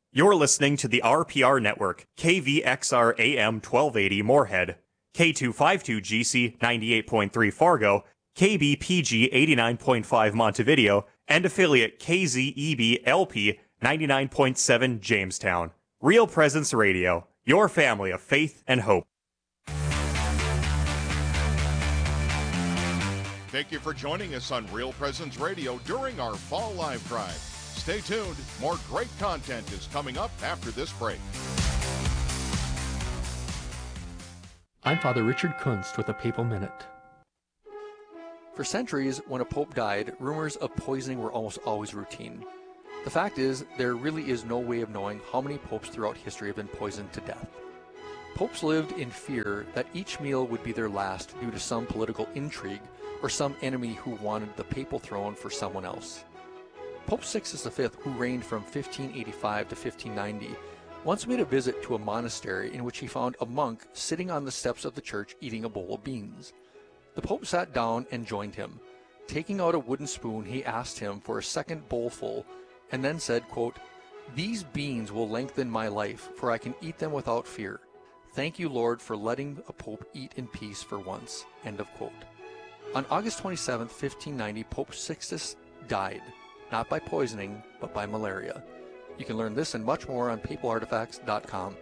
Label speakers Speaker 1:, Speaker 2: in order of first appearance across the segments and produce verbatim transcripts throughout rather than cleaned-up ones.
Speaker 1: You're listening to the R P R Network, K V X R A M twelve eighty Moorhead, K two fifty-two G C ninety-eight point three Fargo, K B P G eighty-nine point five Montevideo, and affiliate K Z E B L P ninety-nine point seven Jamestown. Real Presence Radio, your family of faith and hope.
Speaker 2: Thank you for joining us on Real Presence Radio during our Fall Live Drive. Stay tuned. More great content is coming up after this break.
Speaker 3: I'm Father Richard Kunst with a Papal Minute.
Speaker 4: For centuries, when a pope died, rumors of poisoning were almost always routine. The fact is, there really is no way of knowing how many popes throughout history have been poisoned to death. Popes lived in fear that each meal would be their last due to some political intrigue or some enemy who wanted the papal throne for someone else. Pope Sixtus the Fifth, who reigned from fifteen eighty-five to fifteen ninety, once made a visit to a monastery in which he found a monk sitting on the steps of the church eating a bowl of beans. The Pope sat down and joined him. Taking out a wooden spoon, he asked him for a second bowlful, and then said, quote, "These beans will lengthen my life, for I can eat them without fear. Thank you, Lord, for letting a pope eat in peace for once." End of quote. On August twenty-seventh, fifteen ninety, Pope Sixtus died. Not by poisoning, but by malaria. You can learn this and much more on papal artifacts dot com.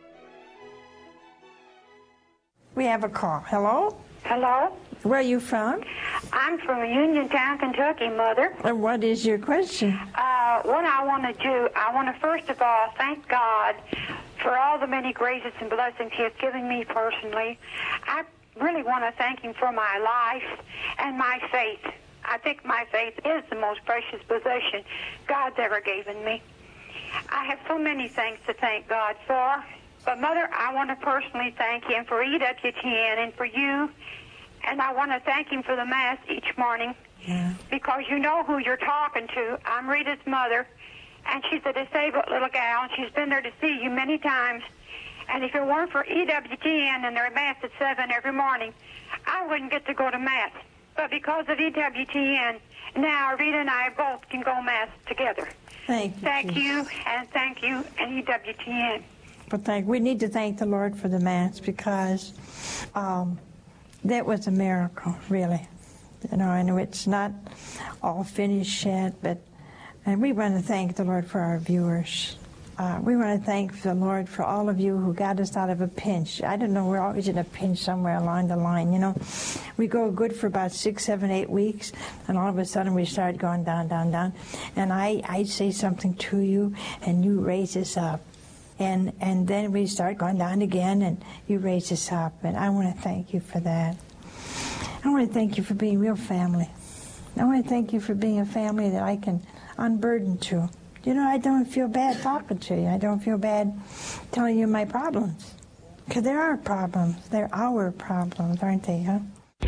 Speaker 5: We have a call. Hello?
Speaker 6: Hello?
Speaker 5: Where are you from?
Speaker 6: I'm from Uniontown, Kentucky, Mother.
Speaker 5: And what is your question?
Speaker 6: Uh, what I want to do, I want to first of all thank God for all the many graces and blessings He has given me personally. I really want to thank Him for my life and my faith. I think my faith is the most precious possession God's ever given me. I have so many things to thank God for. But, Mother, I want to personally thank Him for E W T N and for you. And I want to thank Him for the Mass each morning.
Speaker 5: Yeah.
Speaker 6: Because you know who you're talking to. I'm Rita's mother, and she's a disabled little gal, and she's been there to see you many times. And if it weren't for E W T N and their Mass at seven every morning, I wouldn't get to go to Mass. But because of E W T N, now Rita and I both can go Mass together.
Speaker 5: Thank you.
Speaker 6: Thank you, and thank you, and E W T N.
Speaker 5: But thank, we need to thank the Lord for the Mass because um, that was a miracle, really. You know, and it's not all finished yet, but and we want to thank the Lord for our viewers. Uh, we want to thank the Lord for all of you who got us out of a pinch. I don't know, we're always in a pinch somewhere along the line, you know. We go good for about six, seven, eight weeks, and all of a sudden we start going down, down, down. And I, I say something to you, and you raise us up. And, and then we start going down again, and you raise us up. And I want to thank you for that. I want to thank you for being real family. I want to thank you for being a family that I can unburden to. You know, I don't feel bad talking to you. I don't feel bad telling you my problems. Because there are problems. They're our problems, aren't they, huh?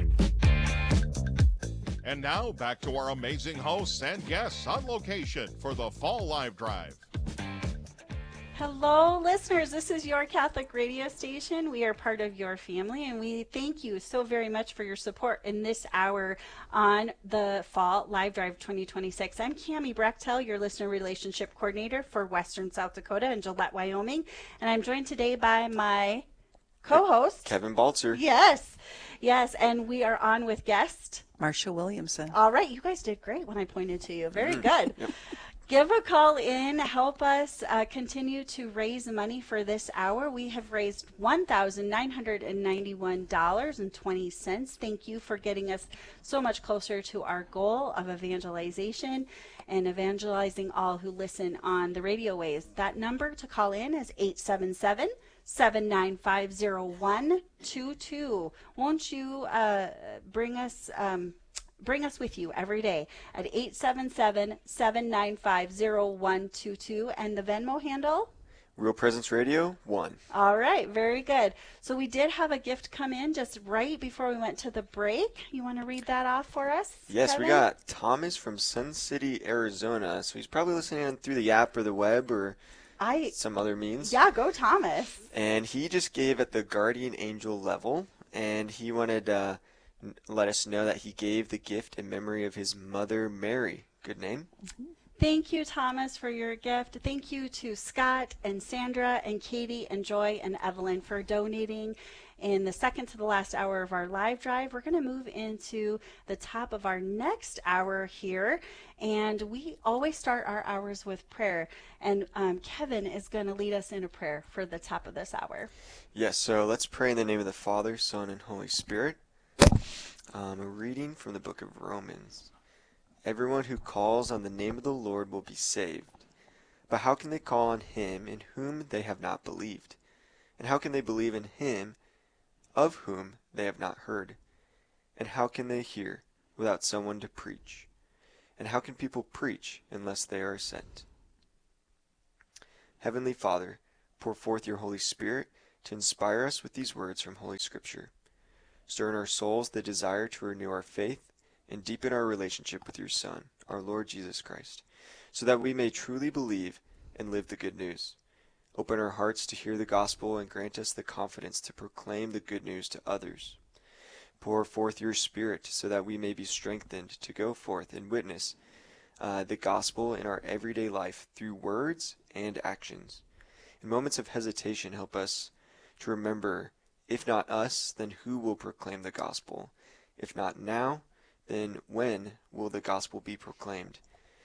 Speaker 2: And now, back to our amazing hosts and guests on location for the Fall Live Drive.
Speaker 7: Hello, listeners. This is your Catholic radio station. We are part of your family, and we thank you so very much for your support in this hour on the Fall Live Drive twenty twenty-six. I'm Cammie Brechtel, your listener relationship coordinator for Western South Dakota and Gillette, Wyoming, and I'm joined today by my co-host,
Speaker 8: Kevin Balzer.
Speaker 7: Yes, yes, and we are on with guest
Speaker 9: Marcia Williamson.
Speaker 7: All right, you guys did great when I pointed to you. Very good.
Speaker 8: Yep.
Speaker 7: Give a call in. Help us uh, continue to raise money for this hour. We have raised one thousand nine hundred ninety-one dollars and twenty cents. Thank you for getting us so much closer to our goal of evangelization and evangelizing all who listen on the radio waves. That number to call in is eight seven seven, seven nine five, zero one two two. Won't you uh, bring us... Um, Bring us with you every day at eight seven seven, seven nine five, zero one two two. And the Venmo handle?
Speaker 8: Real Presence Radio, one.
Speaker 7: All right, very good. So we did have a gift come in just right before we went to the break. You want to read that off for us,
Speaker 8: Yes,
Speaker 7: Kevin?
Speaker 8: We got Thomas from Sun City, Arizona. So he's probably listening on through the app or the web or
Speaker 7: I,
Speaker 8: some other means.
Speaker 7: Yeah, go Thomas.
Speaker 8: And he just gave at the Guardian Angel level, and he wanted... Uh, let us know that he gave the gift in memory of his mother, Mary. Good name.
Speaker 7: Mm-hmm. Thank you, Thomas, for your gift. Thank you to Scott and Sandra and Katie and Joy and Evelyn for donating. In the second to the last hour of our live drive, we're going to move into the top of our next hour here. And we always start our hours with prayer. And um, Kevin is going to lead us in a prayer for the top of this hour.
Speaker 8: Yes, so let's pray in the name of the Father, Son, and Holy Spirit. Um, a reading from the book of Romans. Everyone who calls on the name of the Lord will be saved. But how can they call on him in whom they have not believed? And how can they believe in him of whom they have not heard? And how can they hear without someone to preach? And how can people preach unless they are sent? Heavenly Father, pour forth your Holy Spirit to inspire us with these words from Holy Scripture. Stir in our souls the desire to renew our faith and deepen our relationship with your Son, our Lord Jesus Christ, so that we may truly believe and live the good news. Open our hearts to hear the gospel and grant us the confidence to proclaim the good news to others. Pour forth your Spirit so that we may be strengthened to go forth and witness uh, the gospel in our everyday life through words and actions. In moments of hesitation, help us to remember, if not us, then who will proclaim the gospel? If not now, then when will the gospel be proclaimed?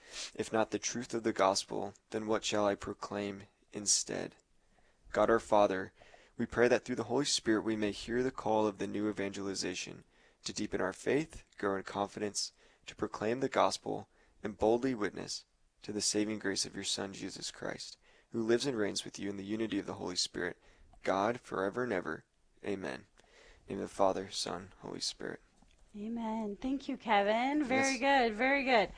Speaker 8: If not the truth of the gospel, then what shall I proclaim instead? God our Father, we pray that through the Holy Spirit we may hear the call of the new evangelization, to deepen our faith, grow in confidence, to proclaim the gospel, and boldly witness to the saving grace of your Son, Jesus Christ, who lives and reigns with you in the unity of the Holy Spirit, God, forever and ever. Amen. In the name of the Father, Son, Holy Spirit.
Speaker 7: Amen. Thank you, Kevin. Very
Speaker 8: Yes.
Speaker 7: good. Very good.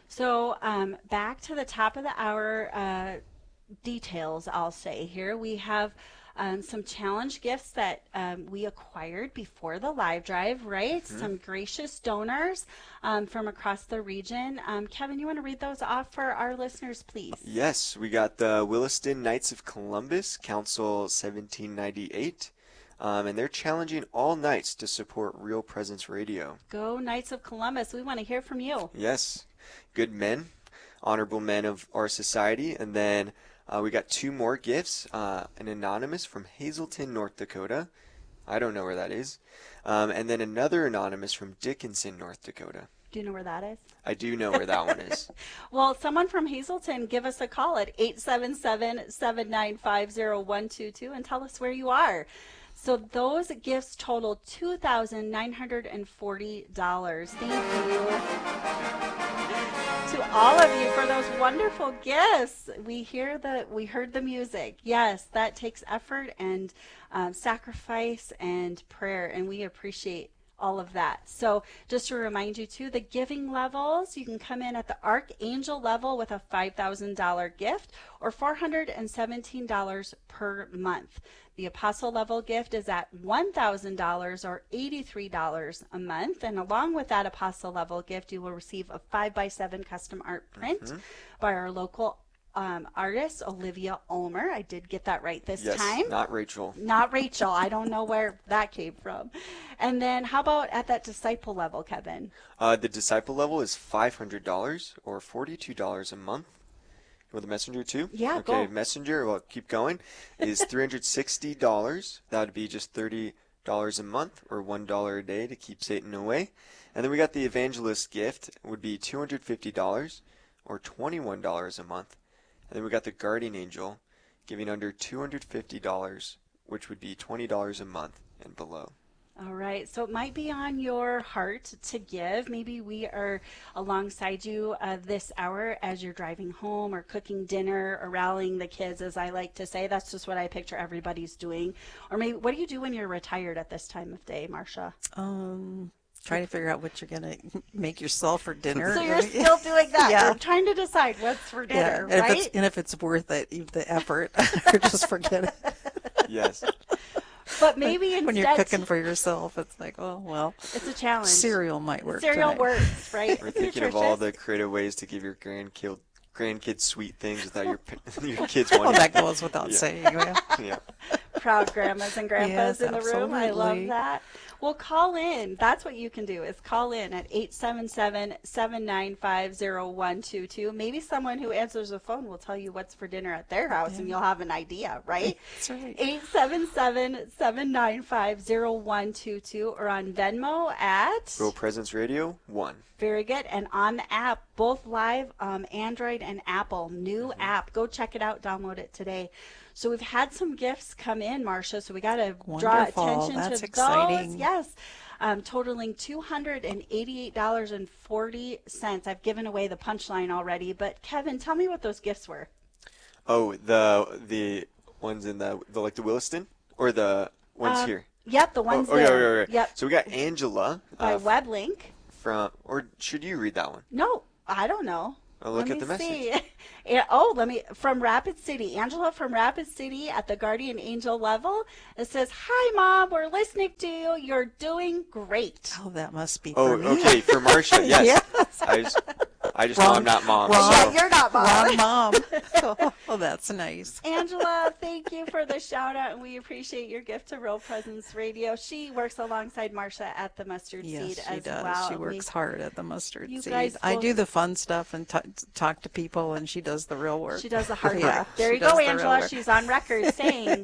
Speaker 7: So um, back to the top of the hour uh, details, I'll say here. We have um, some challenge gifts that um, we acquired before the live drive, right? Mm-hmm. Some gracious donors um, from across the region. Um, Kevin, you want to read those off for our listeners, please?
Speaker 8: Yes. We got the Williston Knights of Columbus, Council seventeen ninety-eight. Um, and they're challenging all Knights to support Real Presence Radio.
Speaker 7: Go Knights of Columbus. We want to hear from you.
Speaker 8: Yes. Good men, honorable men of our society. And then uh, we got two more gifts. Uh, an anonymous from Hazelton, North Dakota. I don't know where that is. Um, and then another anonymous from Dickinson, North Dakota.
Speaker 7: Do you know where that is?
Speaker 8: I do know where that one is.
Speaker 7: Well, someone from Hazelton, give us a call at eight seven seven, seven nine five, zero one two two and tell us where you are. So those gifts total two thousand nine hundred forty dollars. Thank you to all of you for those wonderful gifts. We hear the, we heard the music. Yes, that takes effort and um, sacrifice and prayer, and we appreciate all of that. So just to remind you too, the giving levels, you can come in at the Archangel level with a five thousand dollars gift or four hundred seventeen dollars per month. The Apostle level gift is at one thousand dollars or eighty-three dollars a month. And along with that Apostle level gift, you will receive a five by seven custom art print mm-hmm. by our local Um, artist Olivia Ulmer. I did get that right this
Speaker 8: yes,
Speaker 7: time.
Speaker 8: Not Rachel.
Speaker 7: Not Rachel. I don't know where that came from. And then how about at that disciple level, Kevin?
Speaker 8: Uh, the disciple level is five hundred dollars or forty-two dollars a month. You want the messenger too?
Speaker 7: Yeah,
Speaker 8: okay,
Speaker 7: go.
Speaker 8: Messenger, well, keep going, is three hundred sixty dollars. That would be just thirty dollars a month or one dollar a day to keep Satan away. And then we got the evangelist gift, would be two hundred fifty dollars or twenty-one dollars a month. And then we got the guardian angel giving under two hundred fifty dollars, which would be twenty dollars a month and below.
Speaker 7: All right. So it might be on your heart to give. Maybe we are alongside you uh, this hour as you're driving home or cooking dinner or rallying the kids, as I like to say. That's just what I picture everybody's doing. Or maybe what do you do when you're retired at this time of day, Marcia?
Speaker 9: Um... Trying to figure out what you're going to make yourself for dinner.
Speaker 7: So you're still doing that.
Speaker 9: Yeah.
Speaker 7: You're trying to decide what's for dinner,
Speaker 9: yeah. and
Speaker 7: right?
Speaker 9: If it's, and if it's worth it, the effort, or just forget it.
Speaker 8: Yes.
Speaker 7: But maybe instead...
Speaker 9: When you're cooking for yourself, it's like, oh, well.
Speaker 7: It's a challenge.
Speaker 9: Cereal might work
Speaker 7: Cereal
Speaker 9: tonight.
Speaker 7: works, right?
Speaker 8: We're thinking of all the creative ways to give your grandkid grandkids sweet things without your your kids wanting.
Speaker 9: Well, that goes without
Speaker 8: yeah.
Speaker 9: saying. Yeah.
Speaker 8: yeah.
Speaker 7: proud grandmas and grandpas
Speaker 9: Yes,
Speaker 7: in the room. I love
Speaker 9: absolutely.
Speaker 7: that. Well, call in. That's what you can do is call in at eight seven seven, seven nine five, zero one two two. Maybe someone who answers the phone will tell you what's for dinner at their house and you'll have an idea, right?
Speaker 9: That's right.
Speaker 7: eight seven seven, seven nine five, zero one two two or on Venmo at
Speaker 8: Real Presence Radio one.
Speaker 7: Very good. And on the app, both live, um, Android and Apple, new
Speaker 8: Mm-hmm.
Speaker 7: app. Go check it out. Download it today. So we've had some gifts come in, Marcia. So we got to draw
Speaker 9: Wonderful.
Speaker 7: attention
Speaker 9: That's
Speaker 7: to
Speaker 9: exciting.
Speaker 7: those. Yes. Um, totaling two hundred eighty-eight dollars and forty cents. I've given away the punchline already. But Kevin, tell me what those gifts were.
Speaker 8: Oh, the the ones in the, the like the Williston or the ones
Speaker 7: Uh,
Speaker 8: here.
Speaker 7: Yep, the ones
Speaker 8: oh,
Speaker 7: there.
Speaker 8: okay, okay, okay.
Speaker 7: Yep.
Speaker 8: So we got Angela
Speaker 7: By
Speaker 8: uh,
Speaker 7: WebLink.
Speaker 8: from, or should you read that one?
Speaker 7: No, I don't know.
Speaker 8: I'll look
Speaker 7: Let
Speaker 8: at the
Speaker 7: me
Speaker 8: message.
Speaker 7: see. Yeah, oh, let me, from Rapid City. Angela from Rapid City at the Guardian Angel level. It says, hi, Mom, we're listening to you. You're doing great.
Speaker 9: Oh, that must be
Speaker 8: Oh,
Speaker 9: for me.
Speaker 8: okay, for Marcia, yes.
Speaker 9: Yes.
Speaker 8: I just, I just know
Speaker 9: Wrong-
Speaker 8: I'm not mom.
Speaker 9: wrong-
Speaker 8: so.
Speaker 7: Yeah, you're not Mom.
Speaker 9: Wrong mom. Oh, oh, that's nice.
Speaker 7: Angela, thank you for the shout out, and we appreciate your gift to Real Presence Radio. She works alongside Marcia at the Mustard
Speaker 9: Yes,
Speaker 7: Seed
Speaker 9: she
Speaker 7: as
Speaker 9: does.
Speaker 7: well.
Speaker 9: She
Speaker 7: and
Speaker 9: works
Speaker 7: we-
Speaker 9: hard at the mustard
Speaker 7: You
Speaker 9: seed.
Speaker 7: guys
Speaker 9: I
Speaker 7: both-
Speaker 9: do the fun stuff and t- talk to people, and she does the real work.
Speaker 7: She does the hard
Speaker 9: Yeah,
Speaker 7: work. There
Speaker 9: she
Speaker 7: you
Speaker 9: does
Speaker 7: go,
Speaker 9: the real
Speaker 7: Angela.
Speaker 9: work.
Speaker 7: She's on record saying.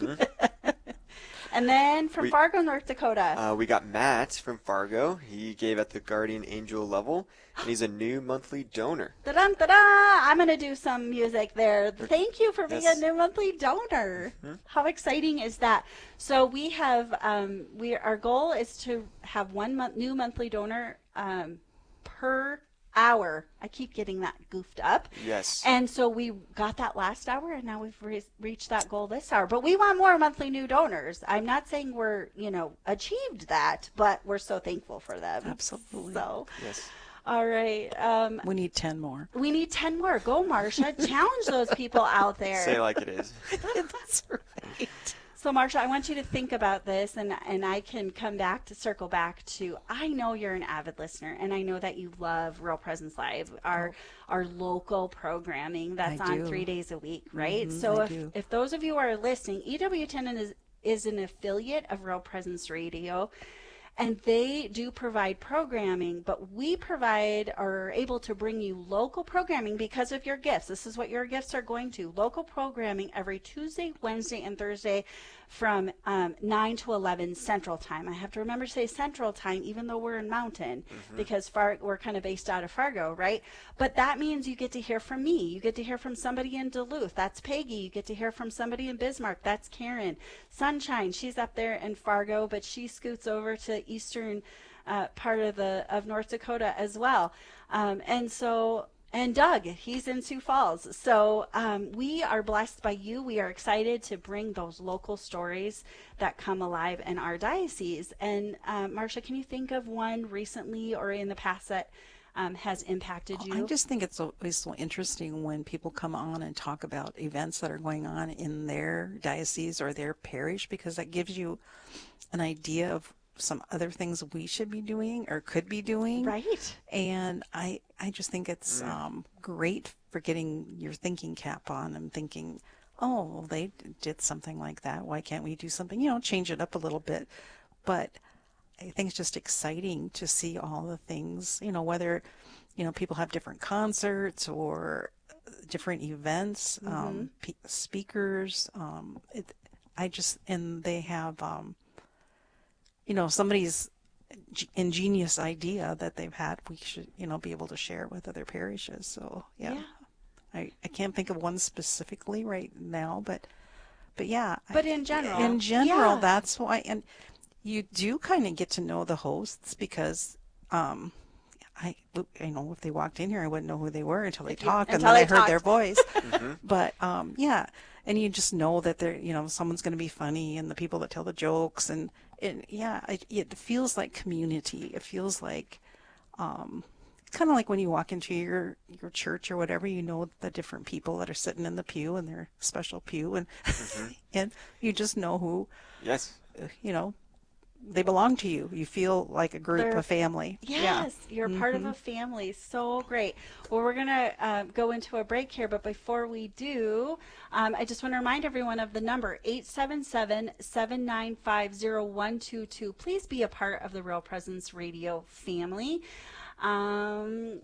Speaker 7: And then from
Speaker 8: We-
Speaker 7: Fargo, North Dakota.
Speaker 8: Uh, we got Matt from Fargo. He gave at the Guardian Angel level, and he's a new monthly donor.
Speaker 7: Da-dum, da-da! I'm going to do some music there. Thank you for being
Speaker 8: Yes.
Speaker 7: a new monthly donor. How exciting is that? So we have, um, we our goal is to have one month, new monthly donor um, per hour. I keep getting that goofed up.
Speaker 8: Yes.
Speaker 7: And so we got that last hour, and now we've re- reached that goal this hour. But we want more monthly new donors. I'm not saying we're, you know, achieved that, but we're so thankful for them.
Speaker 9: Absolutely.
Speaker 7: So,
Speaker 8: Yes.
Speaker 7: all right. Um,
Speaker 9: We need ten more.
Speaker 7: we need ten more. Go, Marcia. Challenge those people out there.
Speaker 8: Say it like it is.
Speaker 9: That's right.
Speaker 7: So, Marcia, I want you to think about this, and, and I can come back to circle back to, I know you're an avid listener, and I know that you love Real Presence Live, our our local programming that's
Speaker 9: I
Speaker 7: on
Speaker 9: do.
Speaker 7: three days a week, right?
Speaker 9: Mhm,
Speaker 7: so
Speaker 9: I
Speaker 7: if,
Speaker 9: do.
Speaker 7: if those of you are listening, E W ten is, is an affiliate of Real Presence Radio, and they do provide programming, but we provide or are able to bring you local programming because of your gifts. This is what your gifts are going to. Local programming every Tuesday, Wednesday, and Thursday from um, nine to eleven Central Time. I have to remember to say Central Time, even though we're in Mountain, because Far- we're kind of based out of Fargo, right? But that means you get to hear from me. You get to hear from somebody in Duluth. That's Peggy. You get to hear from somebody in Bismarck. That's Karen. Sunshine, she's up there in Fargo, but she scoots over to eastern uh, part of the of North Dakota as well. Um, and so, and Doug, he's in Sioux Falls. So um, we are blessed by you. We are excited to bring those local stories that come alive in our diocese. And uh, Marcia, can you think of one recently or in the past that um, has impacted you?
Speaker 9: I just think it's always so interesting when people come on and talk about events that are going on in their diocese or their parish, because that gives you an idea of some other things we should be doing or could be doing.
Speaker 7: Right.
Speaker 9: And I, I just think it's um, great for getting your thinking cap on and thinking, oh, well, they did something like that. Why can't we do something, you know, change it up a little bit? But I think it's just exciting to see all the things, you know, whether, you know, people have different concerts or different events, um, pe- speakers. Um, it, I just, and they have, um, you know, somebody's g- ingenious idea that they've had, we should, you know, be able to share with other parishes. So, yeah.
Speaker 7: Yeah.
Speaker 9: I, I can't think of one specifically right now, but, but yeah.
Speaker 7: But
Speaker 9: I-
Speaker 7: in general.
Speaker 9: In general,
Speaker 7: Yeah.
Speaker 9: that's why, and you do kind of get to know the hosts because, um, I, I know if they walked in here, I wouldn't know who they were until they
Speaker 7: If you-
Speaker 9: talked, and
Speaker 7: until
Speaker 9: then I
Speaker 7: they
Speaker 9: heard their
Speaker 7: talked.
Speaker 9: voice. But um, yeah, and you just know that they're, you know, someone's going to be funny, and the people that tell the jokes, and it, yeah, it, it feels like community. It feels like, um, kind of like when you walk into your your church or whatever, you know the different people that are sitting in the pew in their special pew, and and you just know who,
Speaker 8: Yes.
Speaker 9: you know, they belong to you. You feel like a group,
Speaker 7: They're-
Speaker 9: a family.
Speaker 7: Yes,
Speaker 9: Yeah.
Speaker 7: you're part of a family. So great. Well, we're going to uh, go into a break here, but before we do, um, I just want to remind everyone of the number eight seven seven, seven nine five, zero one two two. Please be a part of the Real Presence Radio family. Um,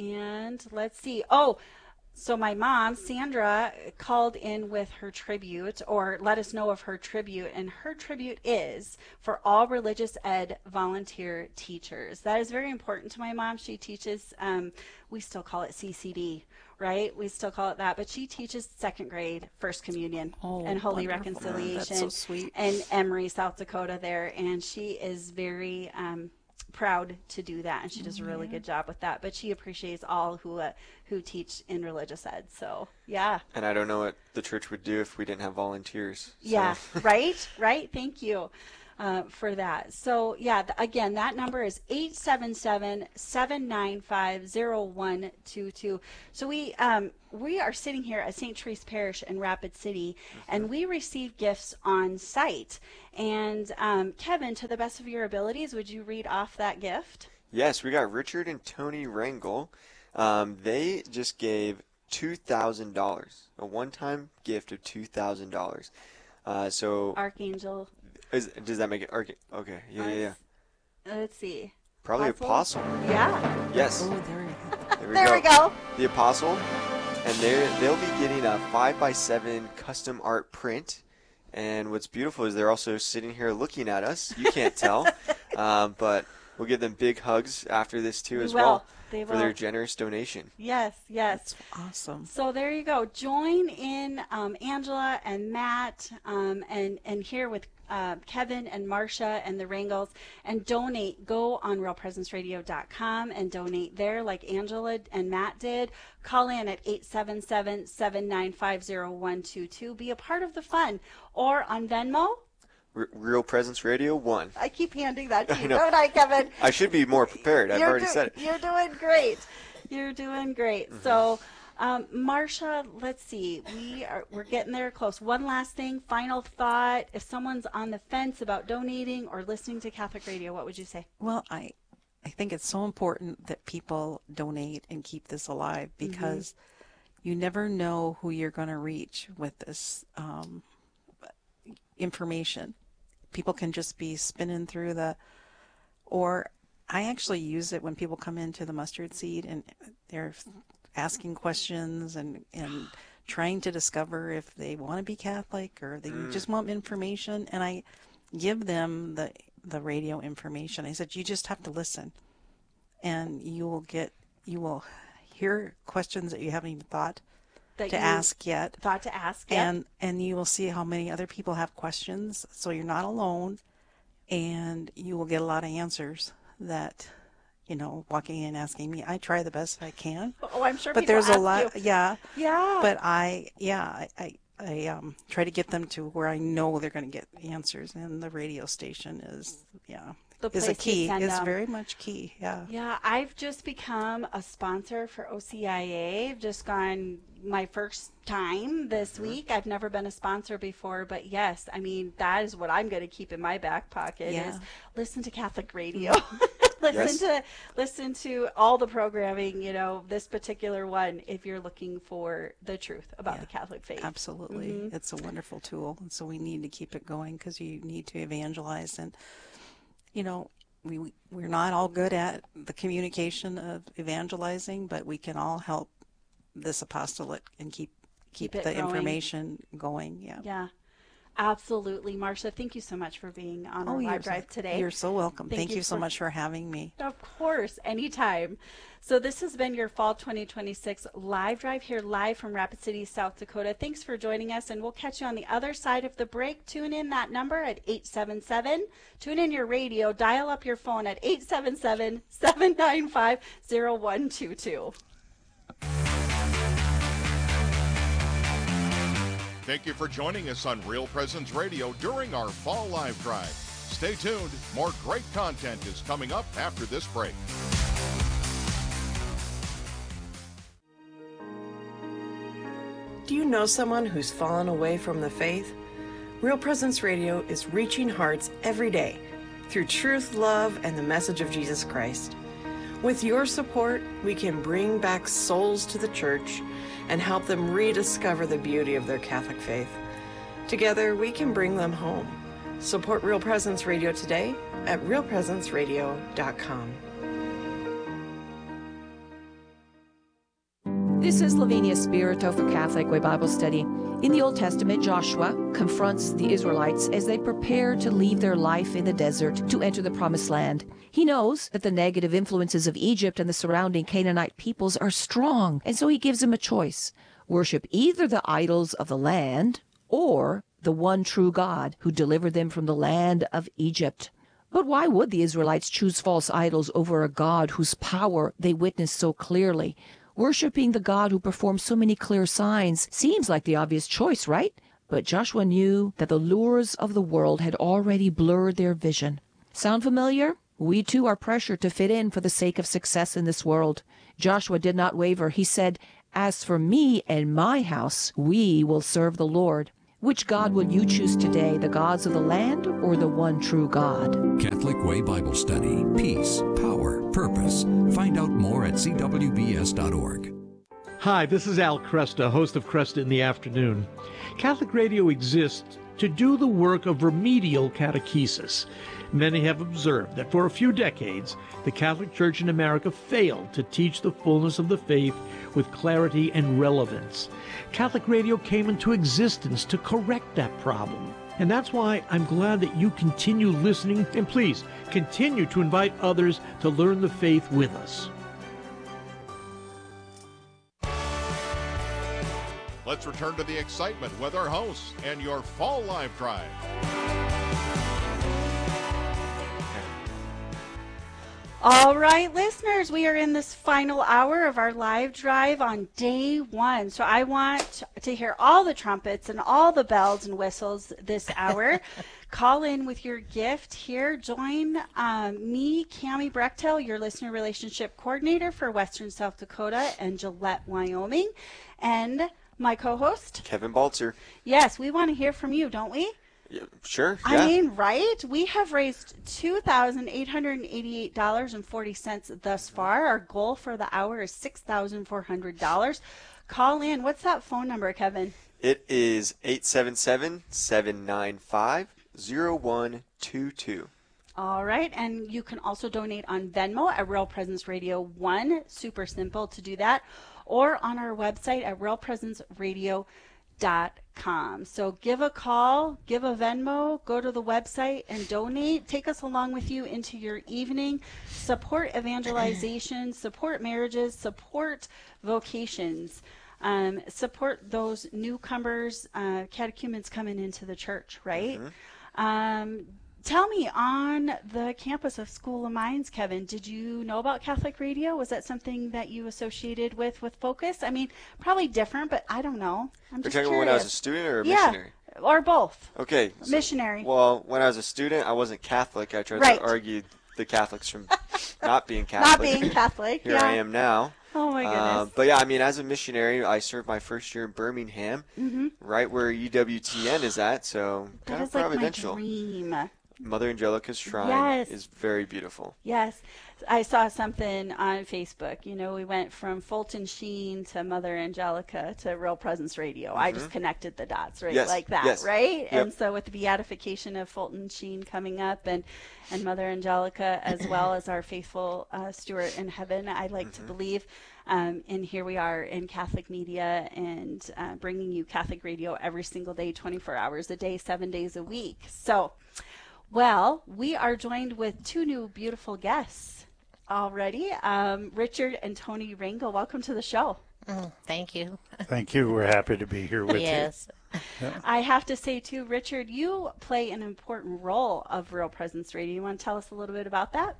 Speaker 7: and let's see. Oh, so my mom, Sandra, called in with her tribute, or let us know of her tribute, and her tribute is for all religious ed volunteer teachers. That is very important to my mom. She teaches, um, we still call it C C D, right? We still call it that, but she teaches second grade First Communion
Speaker 9: Oh,
Speaker 7: and Holy
Speaker 9: wonderful.
Speaker 7: Reconciliation
Speaker 9: That's so sweet.
Speaker 7: in Emory, South Dakota there, and she is very um, proud to do that, and she does a really good job with that. But she appreciates all who uh, who teach in religious ed. So yeah,
Speaker 8: And I don't know what the church would do if we didn't have volunteers. So.
Speaker 7: yeah, right, right. Thank you uh, for that. So yeah, th- again, that number is eight seven seven, seven nine five, zero one two two. So we um, we are sitting here at Saint Therese Parish in Rapid City, and we receive gifts on site. And um, Kevin, to the best of your abilities, would you read off that gift?
Speaker 8: Yes, we got Richard and Tony Rangel. Um, they just gave two thousand dollars, a one-time gift of two thousand dollars. Uh, so
Speaker 7: Archangel.
Speaker 8: is, does that make it? Arch- okay, yeah, yeah, yeah.
Speaker 7: Let's see.
Speaker 8: Probably
Speaker 7: Apostle?
Speaker 8: apostle.
Speaker 7: Yeah.
Speaker 8: Yes.
Speaker 9: Oh, there you go.
Speaker 8: There we
Speaker 7: There
Speaker 8: go.
Speaker 7: we go.
Speaker 8: The apostle, and they they'll be getting a five by seven custom art print. And what's beautiful is they're also sitting here looking at us. You can't tell, um, but we'll give them big hugs after this too
Speaker 7: We
Speaker 8: as
Speaker 7: will.
Speaker 8: well
Speaker 7: They
Speaker 8: for
Speaker 7: will.
Speaker 8: their generous donation.
Speaker 7: Yes, yes.
Speaker 9: Awesome.
Speaker 7: So there you go. Join in um, Angela and Matt um, and, and here with uh, Kevin and Marcia and the Rangels, and donate. Go on real presence radio dot com and donate there like Angela and Matt did. Call in at eight seven seven, seven nine five, zero one two two. Be a part of the fun. Or on Venmo.
Speaker 8: R- Real Presence Radio one.
Speaker 7: I keep handing that to
Speaker 8: I
Speaker 7: you,
Speaker 8: know.
Speaker 7: don't I, Kevin?
Speaker 8: I should be more prepared. I've
Speaker 7: You're
Speaker 8: already
Speaker 7: do-
Speaker 8: said it.
Speaker 7: You're doing great. You're doing great.
Speaker 8: Mm-hmm.
Speaker 7: So, um, Marcia, let's see. We are we're getting there close. One last thing, final thought. If someone's on the fence about donating or listening to Catholic radio, what would you say?
Speaker 9: Well, I, I think it's so important that people donate and keep this alive, because you never know who you're going to reach with this um, information. People can just be spinning through the, or I actually use it when people come into the mustard seed and they're asking questions and, and trying to discover if they want to be Catholic or they just want information. And I give them the, the radio information. I said, you just have to listen, and you will get, you will hear questions that you haven't even thought
Speaker 7: That
Speaker 9: to
Speaker 7: you
Speaker 9: ask yet.
Speaker 7: Thought to ask. Yep.
Speaker 9: And and you will see how many other people have questions, so you're not alone, and you will get a lot of answers that, you know, walking in asking me. I try the best I can,
Speaker 7: oh, I'm sure.
Speaker 9: but
Speaker 7: people
Speaker 9: there's a
Speaker 7: ask
Speaker 9: lot.
Speaker 7: you.
Speaker 9: Yeah,
Speaker 7: Yeah.
Speaker 9: but I yeah I I, I um try to get them to where I know they're going to get answers, and the radio station is yeah
Speaker 7: The
Speaker 9: is a
Speaker 7: place you
Speaker 9: key.
Speaker 7: send
Speaker 9: It's
Speaker 7: them.
Speaker 9: very much key. Yeah.
Speaker 7: Yeah, I've just become a sponsor for O C I A. I've just gone my first time this week. I've never been a sponsor before, but yes, I mean, that is what I'm going to keep in my back pocket
Speaker 9: Yeah.
Speaker 7: is listen to Catholic radio. listen
Speaker 8: Yes.
Speaker 7: to listen to all the programming, you know, this particular one if you're looking for the truth about
Speaker 9: Yeah.
Speaker 7: the Catholic faith.
Speaker 9: Absolutely.
Speaker 7: Mm-hmm.
Speaker 9: It's a wonderful tool. And so we need to keep it going, because you need to evangelize. And, you know, we, we- we're not all good at the communication of evangelizing, but we can all help this apostolate and keep, keep,
Speaker 7: Keep it
Speaker 9: the
Speaker 7: growing.
Speaker 9: information going. Yeah.
Speaker 7: Yeah. Absolutely. Marcia, thank you so much for being on our
Speaker 9: you're
Speaker 7: live
Speaker 9: so-
Speaker 7: drive today.
Speaker 9: You're so welcome.
Speaker 7: Thank
Speaker 9: Thank,
Speaker 7: you
Speaker 9: you so
Speaker 7: for-
Speaker 9: much for having me.
Speaker 7: Of course, anytime. So this has been your Fall twenty twenty-six live drive here live from Rapid City, South Dakota. Thanks for joining us, and we'll catch you on the other side of the break. Tune in that number at eight seven seven. Tune in your radio. Dial up your phone at eight seven seven, seven nine five, zero one two two.
Speaker 2: Thank you for joining us on Real Presence Radio during our Fall Live Drive. Stay tuned. More great content is coming up after this break.
Speaker 10: Do you know someone who's fallen away from the faith? Real Presence Radio is reaching hearts every day, through truth, love, and the message of Jesus Christ. With your support, we can bring back souls to the church and help them rediscover the beauty of their Catholic faith. Together, we can bring them home. Support Real Presence Radio today at real presence radio dot com.
Speaker 11: This is Lavinia Spirito for Catholic Way Bible Study. In the Old Testament, Joshua confronts the Israelites as they prepare to leave their life in the desert to enter the Promised Land. He knows that the negative influences of Egypt and the surrounding Canaanite peoples are strong, and so he gives them a choice. Worship either the idols of the land or the one true God who delivered them from the land of Egypt. But why would the Israelites choose false idols over a God whose power they witnessed so clearly? Worshipping the God who performs so many clear signs seems like the obvious choice, right? But Joshua knew that the lures of the world had already blurred their vision. Sound familiar? We too are pressured to fit in for the sake of success in this world. Joshua did not waver. He said, "As for me and my house, we will serve the Lord." Which God will you choose today, the gods of the land or the one true God?
Speaker 12: Catholic Way Bible Study. Peace, power, purpose. Find out more at c w b s dot org.
Speaker 13: Hi, this is Al Cresta, host of Cresta in the Afternoon. Catholic Radio exists to do the work of remedial catechesis. Many have observed that for a few decades, the Catholic Church in America failed to teach the fullness of the faith with clarity and relevance. Catholic Radio came into existence to correct that problem. And that's why I'm glad that you continue listening, and please continue to invite others to learn the faith with us.
Speaker 2: Let's return to the excitement with our hosts and your Fall Live Drive.
Speaker 7: All right, listeners, we are in this final hour of our live drive on day one. So I want to hear all the trumpets and all the bells and whistles this hour. Call in with your gift here. Join um, me, Cammie Brechtel, your listener relationship coordinator for Western South Dakota and Gillette, Wyoming, and my co-host,
Speaker 8: Kevin Balzer.
Speaker 7: Yes, we want to hear from you, don't we?
Speaker 8: Yeah, sure. Yeah.
Speaker 7: I mean, right? We have raised two thousand eight hundred eighty-eight dollars and forty cents thus far. Our goal for the hour is six thousand four hundred dollars. Call in. What's that phone number, Kevin?
Speaker 8: It is eight seven seven, seven nine five, zero one two two.
Speaker 7: All right. And you can also donate on Venmo at Real Presence Radio one. Super simple to do that. Or on our website at real presence radio dot com. So give a call, give a Venmo, go to the website and donate. Take us along with you into your evening. Support evangelization, support marriages, support vocations, um, support those newcomers, uh, catechumens coming into the church, right? Mm-hmm. Um, tell me, on the campus of School of Mines, Kevin, did you know about Catholic Radio? Was that something that you associated with with Focus? I mean, probably different, but I don't know. I'm
Speaker 8: You're
Speaker 7: just
Speaker 8: talking
Speaker 7: curious.
Speaker 8: about when I was a student or a
Speaker 7: yeah,
Speaker 8: missionary?
Speaker 7: Or both.
Speaker 8: Okay. So,
Speaker 7: missionary.
Speaker 8: Well, when I was a student, I wasn't Catholic. I tried
Speaker 7: right.
Speaker 8: to argue the Catholics from not being Catholic.
Speaker 7: Not being Catholic,
Speaker 8: Here
Speaker 7: yeah.
Speaker 8: I am now.
Speaker 7: Oh, my goodness. Uh,
Speaker 8: but, yeah, I mean, as a missionary, I served my first year in Birmingham, mm-hmm. right where U W T N is at, so
Speaker 7: that
Speaker 8: kind of
Speaker 7: is like
Speaker 8: providential.
Speaker 7: My dream.
Speaker 8: Mother Angelica's Shrine
Speaker 7: yes.
Speaker 8: is very beautiful.
Speaker 7: Yes. I saw something on Facebook. You know, we went from Fulton Sheen to Mother Angelica to Real Presence Radio. Mm-hmm. I just connected the dots, right?
Speaker 8: Yes.
Speaker 7: Like that,
Speaker 8: yes.
Speaker 7: right?
Speaker 8: Yep.
Speaker 7: And so with the beatification of Fulton Sheen coming up and, and Mother Angelica, as well as our faithful uh, steward in heaven, I like mm-hmm. to believe. Um, and here we are in Catholic media and uh, bringing you Catholic radio every single day, twenty-four hours a day, seven days a week. So, well, we are joined with two new beautiful guests already. Um, Richard and Tony Rangel, welcome to the show.
Speaker 14: Mm, thank you.
Speaker 15: Thank you. We're happy to be here with
Speaker 14: yes.
Speaker 15: you.
Speaker 7: Yeah. I have to say, too, Richard, you play an important role of Real Presence Radio. You want to tell us a little bit about that?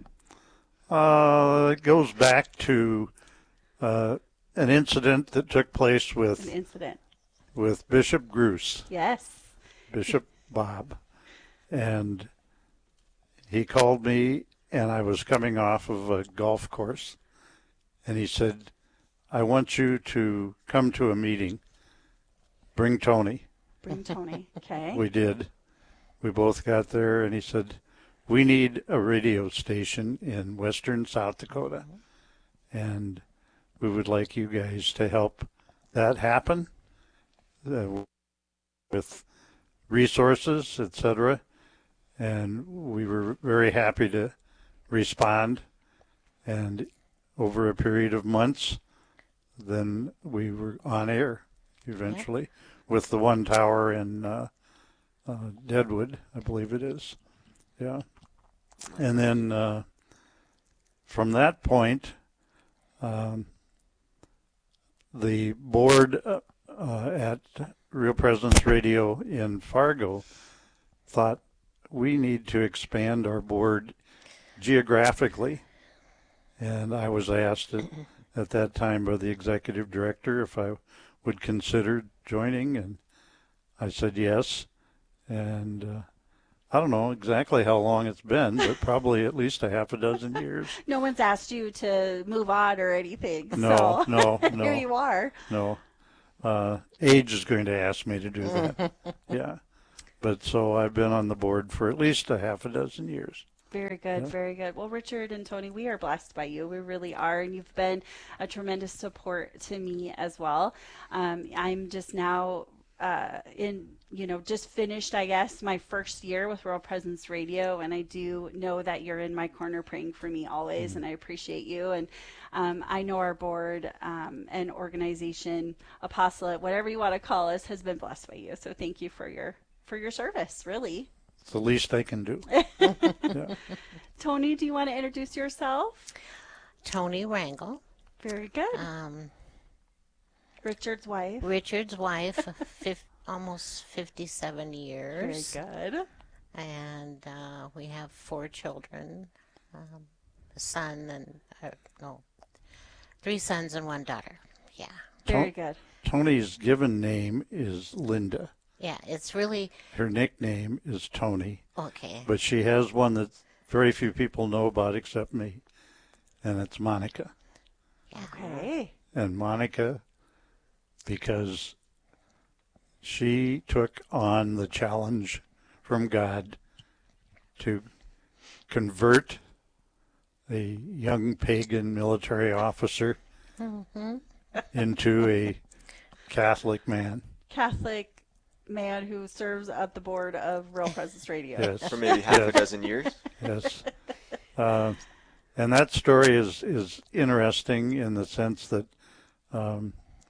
Speaker 15: Uh, it goes back to uh, an incident that took place with
Speaker 7: an incident
Speaker 15: with Bishop Gruss.
Speaker 7: Yes.
Speaker 15: Bishop Bob. And he called me, and I was coming off of a golf course, and he said, I want you to come to a meeting. Bring Tony.
Speaker 7: Bring Tony, okay.
Speaker 15: We did. We both got there, and he said, we need a radio station in western South Dakota, and we would like you guys to help that happen uh, with resources, et cetera. And we were very happy to respond. And over a period of months, then we were on air eventually yeah. with the one tower in uh, uh, Deadwood, I believe it is. Yeah. And then uh, from that point, um, the board uh, uh, at Real Presence Radio in Fargo thought we need to expand our board geographically. And I was asked at, at that time by the executive director if I would consider joining, and I said yes. And uh, I don't know exactly how long it's been, but probably at least a half a dozen years.
Speaker 7: No one's asked you to move on or anything.
Speaker 15: No,
Speaker 7: so.
Speaker 15: no, no.
Speaker 7: Here you are.
Speaker 15: No. Uh, age is going to ask me to do that. Yeah. But so I've been on the board for at least a half a dozen years.
Speaker 7: Very good,
Speaker 15: yeah.
Speaker 7: very good. Well, Richard and Tony, we are blessed by you. We really are, and you've been a tremendous support to me as well. Um, I'm just now uh, in, you know, just finished, I guess, my first year with Real Presence Radio, and I do know that you're in my corner praying for me always, mm-hmm. and I appreciate you. And um, I know our board um, and organization, apostolate, whatever you want to call us, has been blessed by you. So thank you for your for your service, really.
Speaker 15: It's the least I can do. Yeah.
Speaker 7: Tony, do you want to introduce yourself?
Speaker 14: Tony Rangel.
Speaker 7: Very good.
Speaker 14: Um,
Speaker 7: Richard's wife.
Speaker 14: Richard's wife, fif- almost fifty-seven years.
Speaker 7: Very good.
Speaker 14: And uh, we have four children, um, a son and, uh, no, three sons and one daughter. Yeah.
Speaker 7: Very good.
Speaker 15: Tony's given name is Linda.
Speaker 14: Yeah, it's really...
Speaker 15: Her nickname is Tony.
Speaker 14: Okay.
Speaker 15: But she has one that very few people know about except me, and it's Monica.
Speaker 14: Yeah.
Speaker 7: Okay.
Speaker 15: And Monica, because she took on the challenge from God to convert a young pagan military officer
Speaker 14: mm-hmm.
Speaker 15: into a Catholic man.
Speaker 7: Catholic man who serves at the board of Real Presence Radio.
Speaker 15: Yes.
Speaker 8: For maybe half
Speaker 15: yes.
Speaker 8: a dozen years.
Speaker 15: Yes. Uh, and that story is, is interesting in the sense that um,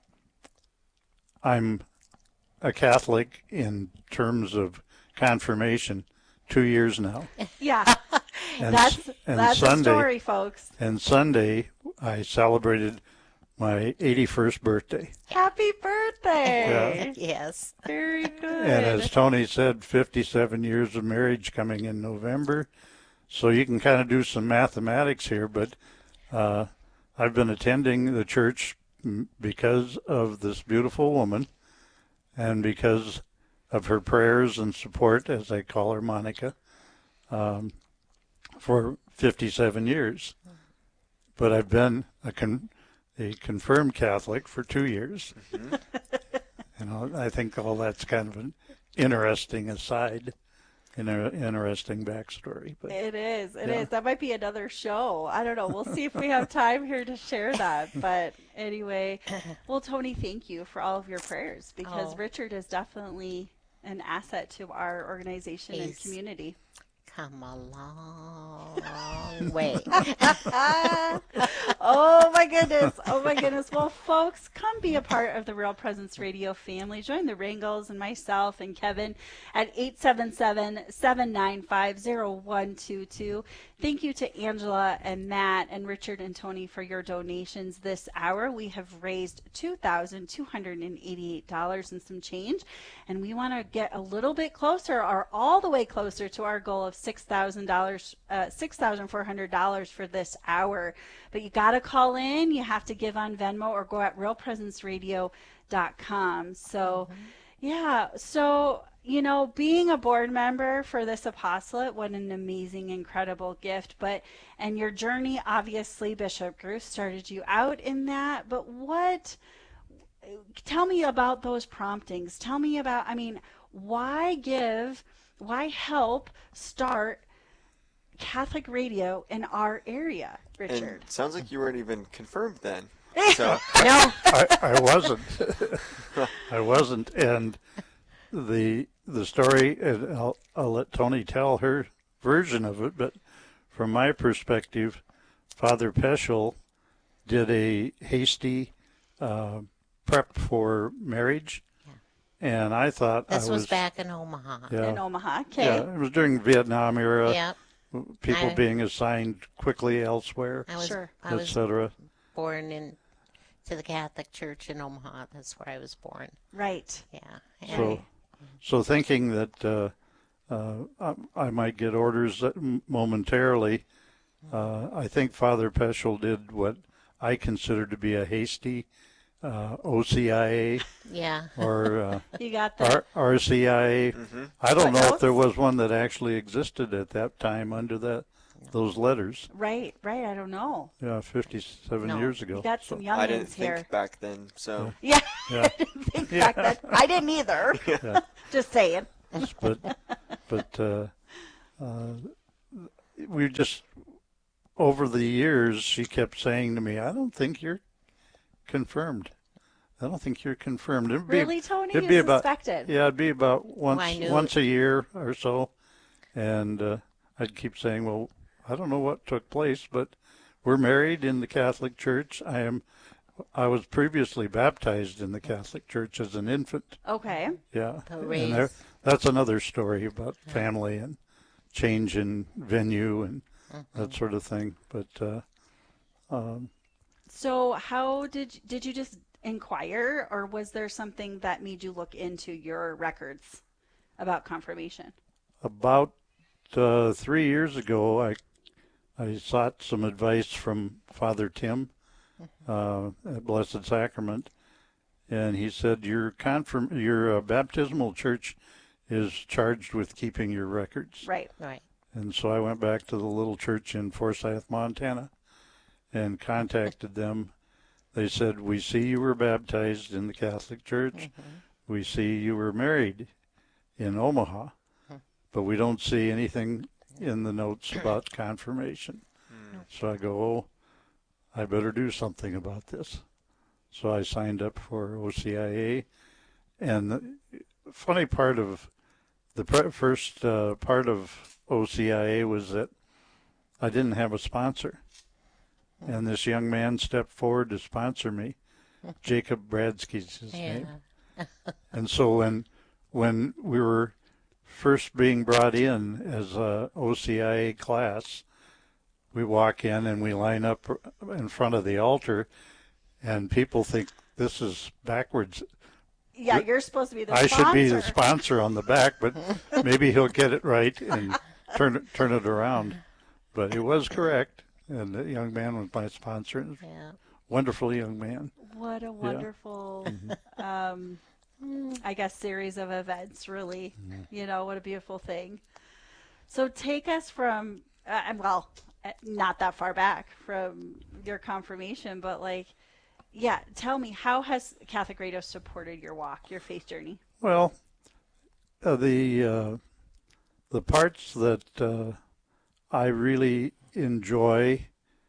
Speaker 15: I'm a Catholic in terms of confirmation two years now.
Speaker 7: Yeah.
Speaker 15: And,
Speaker 7: that's
Speaker 15: and
Speaker 7: that's
Speaker 15: Sunday,
Speaker 7: a story, folks.
Speaker 15: And Sunday, I celebrated my eighty-first birthday.
Speaker 7: Happy birthday!
Speaker 15: Yeah.
Speaker 14: Yes.
Speaker 7: Very good.
Speaker 15: And as Tony said, fifty-seven years of marriage coming in November. So you can kind of do some mathematics here, but uh, I've been attending the church because of this beautiful woman and because of her prayers and support, as I call her, Monica, um, for fifty-seven years. But I've been a con- a confirmed Catholic for two years.
Speaker 8: Mm-hmm.
Speaker 15: You know, I think all that's kind of an interesting aside, an interesting backstory. But
Speaker 7: it is. It
Speaker 15: yeah.
Speaker 7: is. That might be another show. I don't know. We'll see if we have time here to share that. But anyway, well, Tony, thank you for all of your prayers because
Speaker 14: oh.
Speaker 7: Richard is definitely an asset to our organization
Speaker 14: He's
Speaker 7: and community.
Speaker 14: Come a long way.
Speaker 7: Oh my goodness. Oh my goodness. Well, folks, come be a part of the Real Presence Radio family. Join the Rangels and myself and Kevin at eight seven seven, seven nine five, zero one two two. Thank you to Angela and Matt and Richard and Tony for your donations this hour. We have raised two thousand two hundred eighty-eight dollars and some change, and we want to get a little bit closer or all the way closer to our goal of six thousand dollars, uh, six thousand four hundred dollars for this hour. But you got to call in. You have to give on Venmo or go at real presence radio dot com. So, mm-hmm. yeah. So, you know, being a board member for this apostolate, what an amazing, incredible gift. But, and your journey, obviously, Bishop Gruss started you out in that. But what, tell me about those promptings. Tell me about, I mean, why give, why help start Catholic radio in our area, Richard.
Speaker 8: And sounds like you weren't even confirmed then. So
Speaker 14: no,
Speaker 15: I, I wasn't. I wasn't, and the the story. And I'll, I'll let Tony tell her version of it, but from my perspective, Father Peschel did a hasty uh, prep for marriage, yeah. and I thought
Speaker 14: this
Speaker 15: I
Speaker 14: was,
Speaker 15: was
Speaker 14: back in Omaha.
Speaker 15: Yeah,
Speaker 7: in Omaha, okay.
Speaker 15: Yeah, it was during the Vietnam era.
Speaker 14: Yep.
Speaker 15: People
Speaker 14: I,
Speaker 15: being assigned quickly elsewhere,
Speaker 14: I was,
Speaker 7: sure.
Speaker 15: et cetera.
Speaker 14: Born in to the Catholic Church in Omaha. That's where I was born.
Speaker 7: Right.
Speaker 14: Yeah.
Speaker 15: So, so thinking that uh, uh, I, I might get orders momentarily, uh, I think Father Peschel did what I consider to be a hasty uh, O C I A.
Speaker 14: Yeah.
Speaker 15: Or uh,
Speaker 7: you got that.
Speaker 15: R- RCIA.
Speaker 8: Mm-hmm.
Speaker 15: I don't know
Speaker 7: Footnotes?
Speaker 15: if there was one that actually existed at that time under that those letters.
Speaker 7: Right, right. I don't know.
Speaker 15: Yeah, fifty-seven
Speaker 14: No.
Speaker 15: years ago.
Speaker 7: We got some
Speaker 15: so.
Speaker 7: youngins
Speaker 8: I didn't
Speaker 7: here.
Speaker 8: think back then, so.
Speaker 7: Yeah,
Speaker 15: Yeah.
Speaker 7: I didn't think back then. I didn't either.
Speaker 15: Yeah.
Speaker 7: Just saying.
Speaker 15: But, but uh, uh, we just, over the years, she kept saying to me, I don't think you're confirmed. I don't think you're confirmed. It'd be,
Speaker 7: Really, Tony?
Speaker 15: It'd
Speaker 7: You
Speaker 15: be about,
Speaker 7: suspected?
Speaker 15: yeah, it'd be about once
Speaker 14: Well, I knew
Speaker 15: once
Speaker 14: it.
Speaker 15: a year or so. And uh, I'd keep saying, well, I don't know what took place, but we're married in the Catholic Church. I am. I was previously baptized in the Catholic Church as an infant.
Speaker 7: Okay.
Speaker 15: Yeah,
Speaker 14: So
Speaker 15: and
Speaker 14: raised.
Speaker 15: there, that's another story about family and change in venue and
Speaker 14: Mm-hmm.
Speaker 15: that sort of thing. But uh, um,
Speaker 7: So how did did you just inquire, or was there something that made you look into your records about confirmation?
Speaker 15: about uh, three years ago, I I sought some advice from Father Tim uh, at Blessed Sacrament, and he said your confirm your uh, baptismal church is charged with keeping your records.
Speaker 7: Right.
Speaker 14: Right.
Speaker 15: And so I went back to the little church in Forsyth, Montana, and contacted them. They said, we see you were baptized in the Catholic Church.
Speaker 14: Mm-hmm.
Speaker 15: We see you were married in Omaha, but we don't see anything in the notes about confirmation. So I go, oh, I better do something about this. So I signed up for O C I A. And the funny part of the pre- first uh, part of O C I A was that I didn't have a sponsor. And this young man stepped forward to sponsor me. Jacob Bradsky's his
Speaker 14: Yeah.
Speaker 15: name. And so when when we were first being brought in as a O C I A class, we walk in and we line up in front of the altar, and people think this is backwards.
Speaker 7: Yeah, you're supposed to be the
Speaker 15: I
Speaker 7: sponsor.
Speaker 15: should be the sponsor on the back, but maybe he'll get it right and turn it, turn it around. But it was correct, and the young man was my sponsor.
Speaker 14: Yeah.
Speaker 15: Wonderful young man.
Speaker 7: What a wonderful, um, I guess, series of events, really. You know, what a beautiful thing. So take us from, uh, well, uh, not that far back from your confirmation, but like, yeah, tell me, how has Catholic Radio supported your walk, your faith journey?
Speaker 15: Well, uh, the uh, the parts that uh, I really enjoy,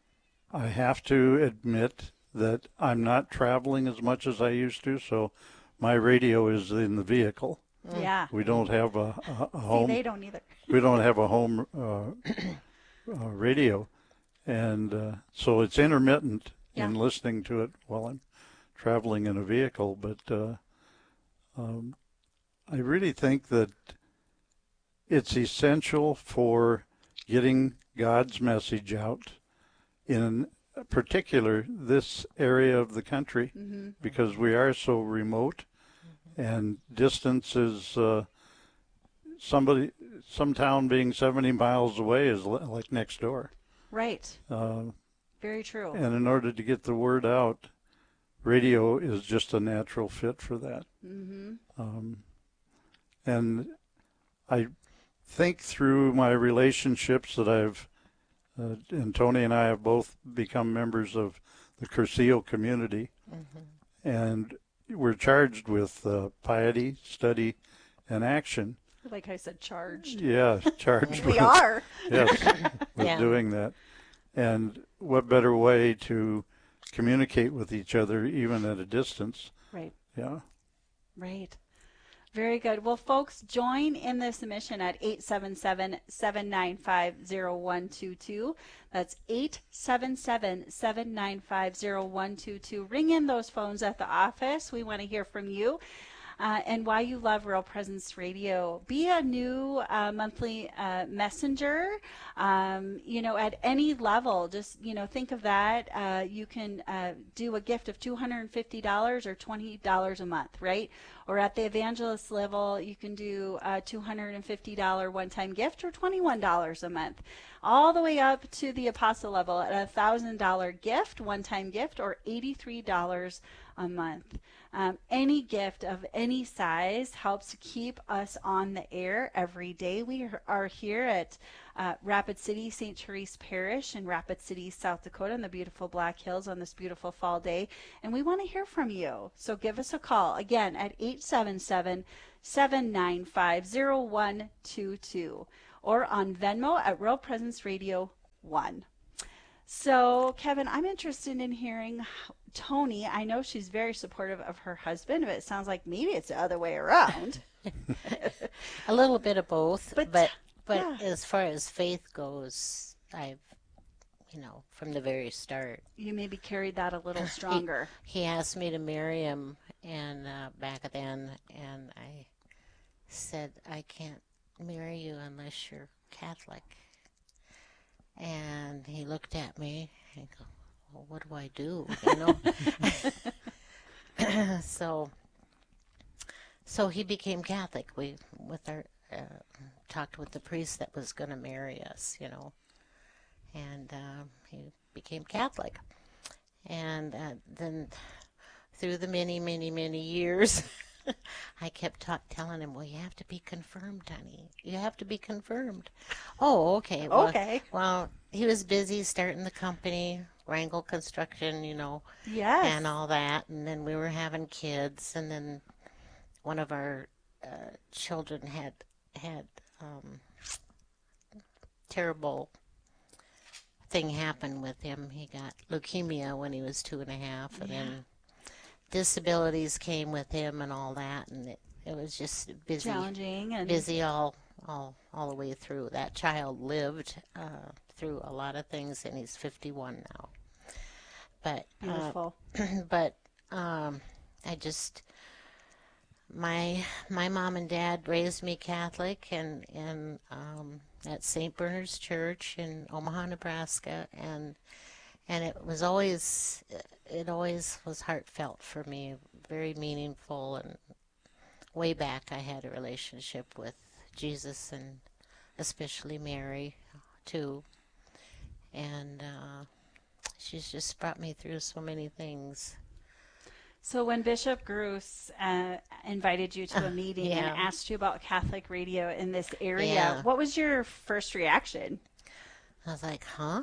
Speaker 15: I have to admit that I'm not traveling as much as I used to, so my radio is in the vehicle.
Speaker 7: Yeah.
Speaker 15: We don't have a, a, a
Speaker 7: See,
Speaker 15: home.
Speaker 7: they don't either.
Speaker 15: We don't have a home uh, uh, radio, and uh, so it's intermittent in
Speaker 7: Yeah.
Speaker 15: listening to it while I'm traveling in a vehicle. But uh, um, I really think that it's essential for getting God's message out in particular this area of the country,
Speaker 7: Mhm.
Speaker 15: because we are so remote, and distance is uh, somebody some town being seventy miles away is li- like next door.
Speaker 7: Right.
Speaker 15: Uh,
Speaker 7: Very true.
Speaker 15: and in order to get the word out, radio is just a natural fit for that.
Speaker 7: Mm-hmm.
Speaker 15: Um, and I think through my relationships that I've, uh, and Tony and I have both become members of the Cursillo community, and we're charged with uh, piety, study, and action.
Speaker 7: Like I said, charged.
Speaker 15: Yeah, charged.
Speaker 7: We
Speaker 15: with,
Speaker 7: are.
Speaker 15: Yes, with
Speaker 14: Yeah.
Speaker 15: doing that. And what better way to communicate with each other, even at a distance?
Speaker 7: Right.
Speaker 15: Yeah.
Speaker 7: Right. Very good. Well, folks, join in this mission at eight seven seven, seven nine five, zero one two two. That's eight seven seven, seven nine five, zero one two two. Ring in those phones at the office. We want to hear from you. Uh, and why you love Real Presence Radio. Be a new uh, monthly uh, messenger, um, you know, at any level. Just, you know, think of that. Uh, you can uh, do a gift of two hundred fifty dollars or twenty dollars a month, right? Or at the evangelist level, you can do a two hundred fifty dollars one-time gift or twenty-one dollars a month. All the way up to the apostle level at a one thousand dollars gift, one-time gift, or eighty-three dollars a month. Um, any gift of any size helps keep us on the air every day. We are here at uh, Rapid City, Saint Therese Parish in Rapid City, South Dakota in the beautiful Black Hills on this beautiful fall day. And we want to hear from you. So give us a call, again, at eight seven seven, seven nine five, zero one two two or on Venmo at Real Presence Radio one. So, Kevin, I'm interested in hearing Tony. I know she's very supportive of her husband, but it sounds like maybe it's the other way around.
Speaker 14: A little bit of both,
Speaker 7: But-
Speaker 14: but but,
Speaker 7: yeah.
Speaker 14: as far as faith goes, I've, you know, from the very start.
Speaker 7: You maybe carried that a little stronger.
Speaker 14: He, he asked me to marry him, and uh, back then, and I said, I can't marry you unless you're Catholic. And he looked at me and go, well, what do I do? You know. so, so he became Catholic. We with our uh, talked with the priest that was going to marry us, you know, and uh, he became Catholic. And uh, then, through the many, many, many years, I kept ta- telling him, well, you have to be confirmed, honey. You have to be confirmed. Oh, okay. Well,
Speaker 7: Okay.
Speaker 14: Well, he was busy starting the company, Wrangle Construction, you know,
Speaker 7: Yes.
Speaker 14: and all that. And then we were having kids. And then one of our uh, children had had um, terrible thing happen with him. He got leukemia when he was two and a half. And
Speaker 7: Yeah.
Speaker 14: then disabilities came with him and all that, and it, it was just busy,
Speaker 7: Challenging and-
Speaker 14: busy all, all, all the way through. That child lived uh, through a lot of things, and he's fifty-one now. But
Speaker 7: Beautiful.
Speaker 14: Uh, but um, I just my my mom and dad raised me Catholic, and and um, at Saint Bernard's Church in Omaha, Nebraska, and. And it was always, it always was heartfelt for me, very meaningful. And way back, I had a relationship with Jesus and especially Mary, too. And uh, she's just brought me through so many things.
Speaker 7: So when Bishop Gruss uh, invited you to a meeting
Speaker 14: Yeah.
Speaker 7: and asked you about Catholic radio in this area,
Speaker 14: Yeah.
Speaker 7: what was your first reaction?
Speaker 14: I was like, huh?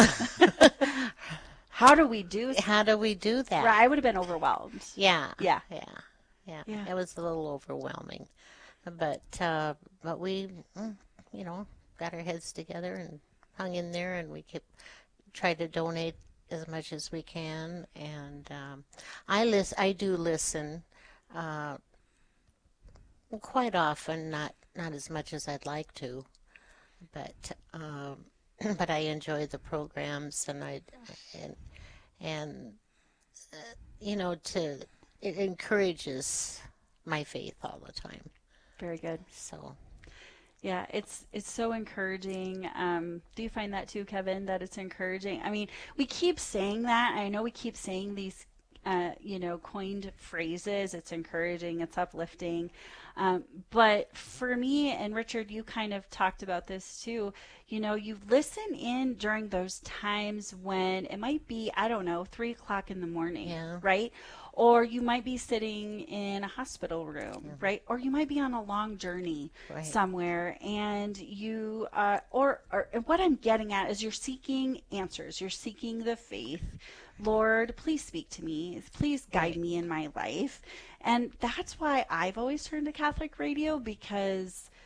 Speaker 7: How do we do
Speaker 14: How do we do that?
Speaker 7: Right, I would have been overwhelmed.
Speaker 14: Yeah.
Speaker 7: Yeah.
Speaker 14: Yeah. Yeah.
Speaker 7: Yeah.
Speaker 14: It was a little overwhelming. But uh, but we, mm, you know, got our heads together and hung in there, and we kept tried to donate as much as we can. And um, I lis- I do listen uh, quite often, not not as much as I'd like to, but um, but I enjoy the programs, and I and and uh, you know, to it encourages my faith all the time.
Speaker 7: Very good.
Speaker 14: So,
Speaker 7: yeah, it's it's so encouraging. Um, do you find that too, Kevin, that it's encouraging? I mean, we keep saying that. I know we keep saying these, uh, you know, coined phrases. It's encouraging. It's uplifting. Um, but for me, and Richard, you kind of talked about this too, you know, you listen in during those times when it might be, I don't know, three o'clock in the morning,
Speaker 14: Yeah.
Speaker 7: right? Or you might be sitting in a hospital room, right? Or you might be on a long journey
Speaker 14: Right.
Speaker 7: somewhere, and you, uh, or, or and what I'm getting at is you're seeking answers. You're seeking the faith. Lord, please speak to me. Please guide me in my life. And that's why I've always turned to Catholic radio, because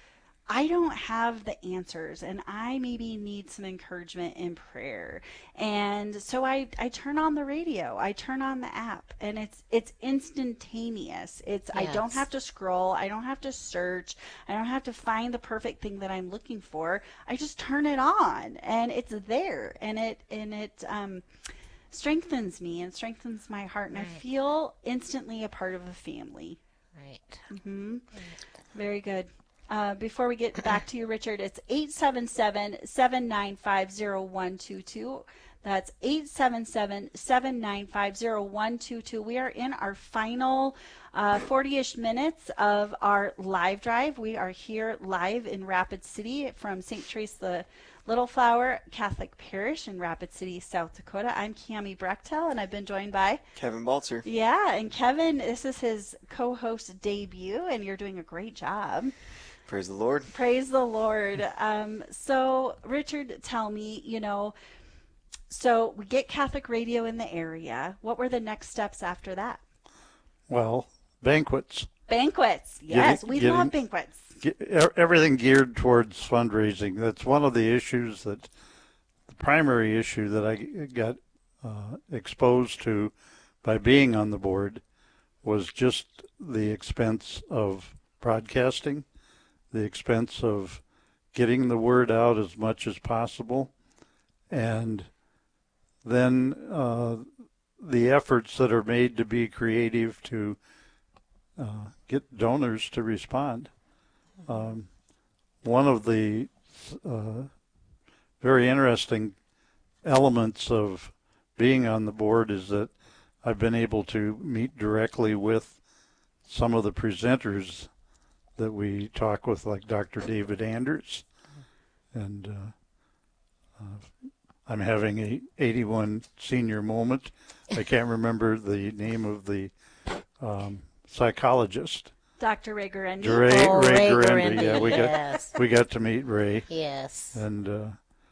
Speaker 7: I don't have the answers, and I maybe need some encouragement in prayer. And so I, I turn on the radio, I turn on the app, and it's it's instantaneous. It's I don't
Speaker 14: Yes.
Speaker 7: have to scroll, I don't have to search, I don't have to find the perfect thing that I'm looking for. I just turn it on, and it's there, and it and it um, strengthens me and strengthens my heart, and
Speaker 14: Right.
Speaker 7: I feel instantly a part of a family.
Speaker 14: Right.
Speaker 7: Mm-hmm. Very good. Uh, before we get back to you, Richard, it's eight seven seven, seven nine five, zero one two two. That's eight seven seven, seven nine five, zero one two two. We are in our final uh, forty-ish minutes of our live drive. We are here live in Rapid City from Saint Teresa Little Flower Catholic Parish in Rapid City, South Dakota. I'm Cami Brechtel, and I've been joined by
Speaker 8: Kevin Balzer.
Speaker 7: Yeah, and Kevin, this is his co-host debut, and you're doing a great job.
Speaker 8: Praise the Lord.
Speaker 7: Praise the Lord. Um, so, Richard, tell me, you know, so we get Catholic radio in the area. What were the next steps after that?
Speaker 15: Well, banquets.
Speaker 7: Banquets. Yes,
Speaker 15: Getting-
Speaker 7: we
Speaker 15: getting-
Speaker 7: love banquets.
Speaker 15: Ge- e- Everything geared towards fundraising. That's one of the issues that, the primary issue that I g- got uh, exposed to by being on the board was just the expense of broadcasting, the expense of getting the word out as much as possible, and then uh, the efforts that are made to be creative to uh, get donors to respond. Um, one of the uh, very interesting elements of being on the board is that I've been able to meet directly with some of the presenters that we talk with, like Doctor David Anders, and uh, uh, I'm having a eighty-one senior moment. I can't remember the name of the um, psychologist.
Speaker 7: Doctor Ray Guarendi.
Speaker 15: Ray,
Speaker 14: Oh,
Speaker 15: Ray,
Speaker 14: Ray
Speaker 15: Guarendi.
Speaker 14: Guarendi,
Speaker 15: Yeah, we
Speaker 14: yes.
Speaker 15: got we got to meet Ray.
Speaker 14: Yes.
Speaker 15: And uh,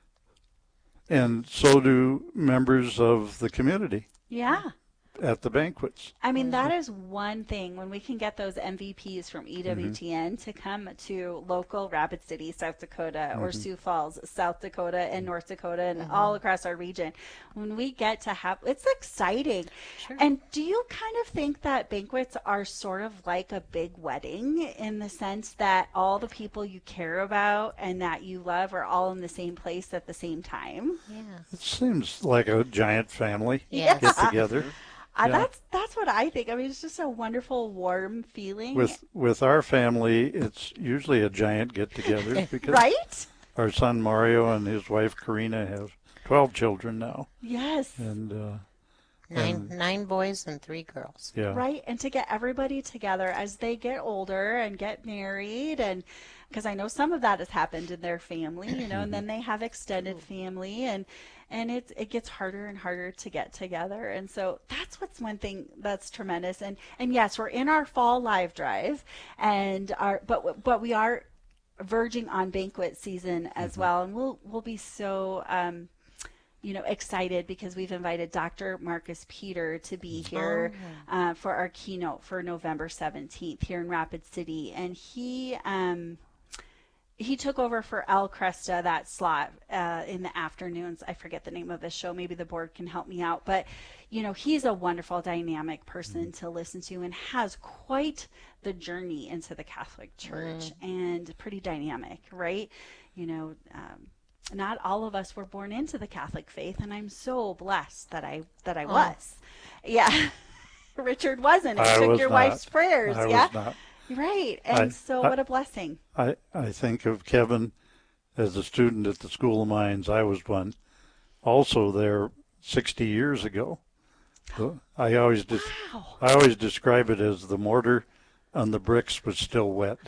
Speaker 15: and so do members of the community
Speaker 7: Yeah.
Speaker 15: at the banquets.
Speaker 7: I mean, that is one thing when we can get those M V Ps from E W T N
Speaker 15: Mm-hmm.
Speaker 7: to come to local Rapid City, South Dakota, or
Speaker 15: Mhm.
Speaker 7: Sioux Falls, South Dakota, and North Dakota, and
Speaker 14: Mhm.
Speaker 7: all across our region. When we get to have, it's exciting. And do you kind of think that banquets are sort of like a big wedding in the sense that all the people you care about and that you love are all in the same place at the same time?
Speaker 14: Yeah.
Speaker 15: It seems like a giant family
Speaker 7: Yes.
Speaker 15: get together.
Speaker 7: Uh,
Speaker 15: Yeah.
Speaker 7: That's that's what I think. I mean, it's just a wonderful, warm feeling.
Speaker 15: With with our family, it's usually a giant get together because
Speaker 7: Right?
Speaker 15: our son Mario and his wife Karina have twelve children now.
Speaker 7: Yes.
Speaker 15: And uh,
Speaker 14: Nine
Speaker 15: and-
Speaker 14: nine boys and three girls.
Speaker 15: Yeah.
Speaker 7: Right, and to get everybody together as they get older and get married, and because I know some of that has happened in their family, you know, and then they have extended family, and and it it gets harder and harder to get together, and so that's what's one thing that's tremendous, and and yes, we're in our fall live drive, and our but but we are verging on banquet season as well, and we'll we'll be so. Um, you know, excited because we've invited Doctor Marcus Peter to be here uh, for our keynote for November seventeenth here in Rapid City. And he um, he took over for Al Cresta that slot uh, in the afternoons. I forget the name of the show. Maybe the board can help me out. But, you know, he's a wonderful, dynamic person to listen to and has quite the journey into the Catholic Church and pretty dynamic, right? You know, um, not all of us were born into the Catholic faith, and I'm so blessed that I that I
Speaker 14: Oh.
Speaker 7: was. Yeah, Richard wasn't. It
Speaker 15: I
Speaker 7: took
Speaker 15: was
Speaker 7: your
Speaker 15: not.
Speaker 7: wife's prayers.
Speaker 15: I
Speaker 7: yeah,
Speaker 15: was not.
Speaker 7: right. And
Speaker 15: I-
Speaker 7: so,
Speaker 15: I-
Speaker 7: what a blessing.
Speaker 15: I, I think of Kevin as a student at the School of Mines. I was one, also there sixty years ago. So I always des- I always describe it as the mortar on the bricks was still wet.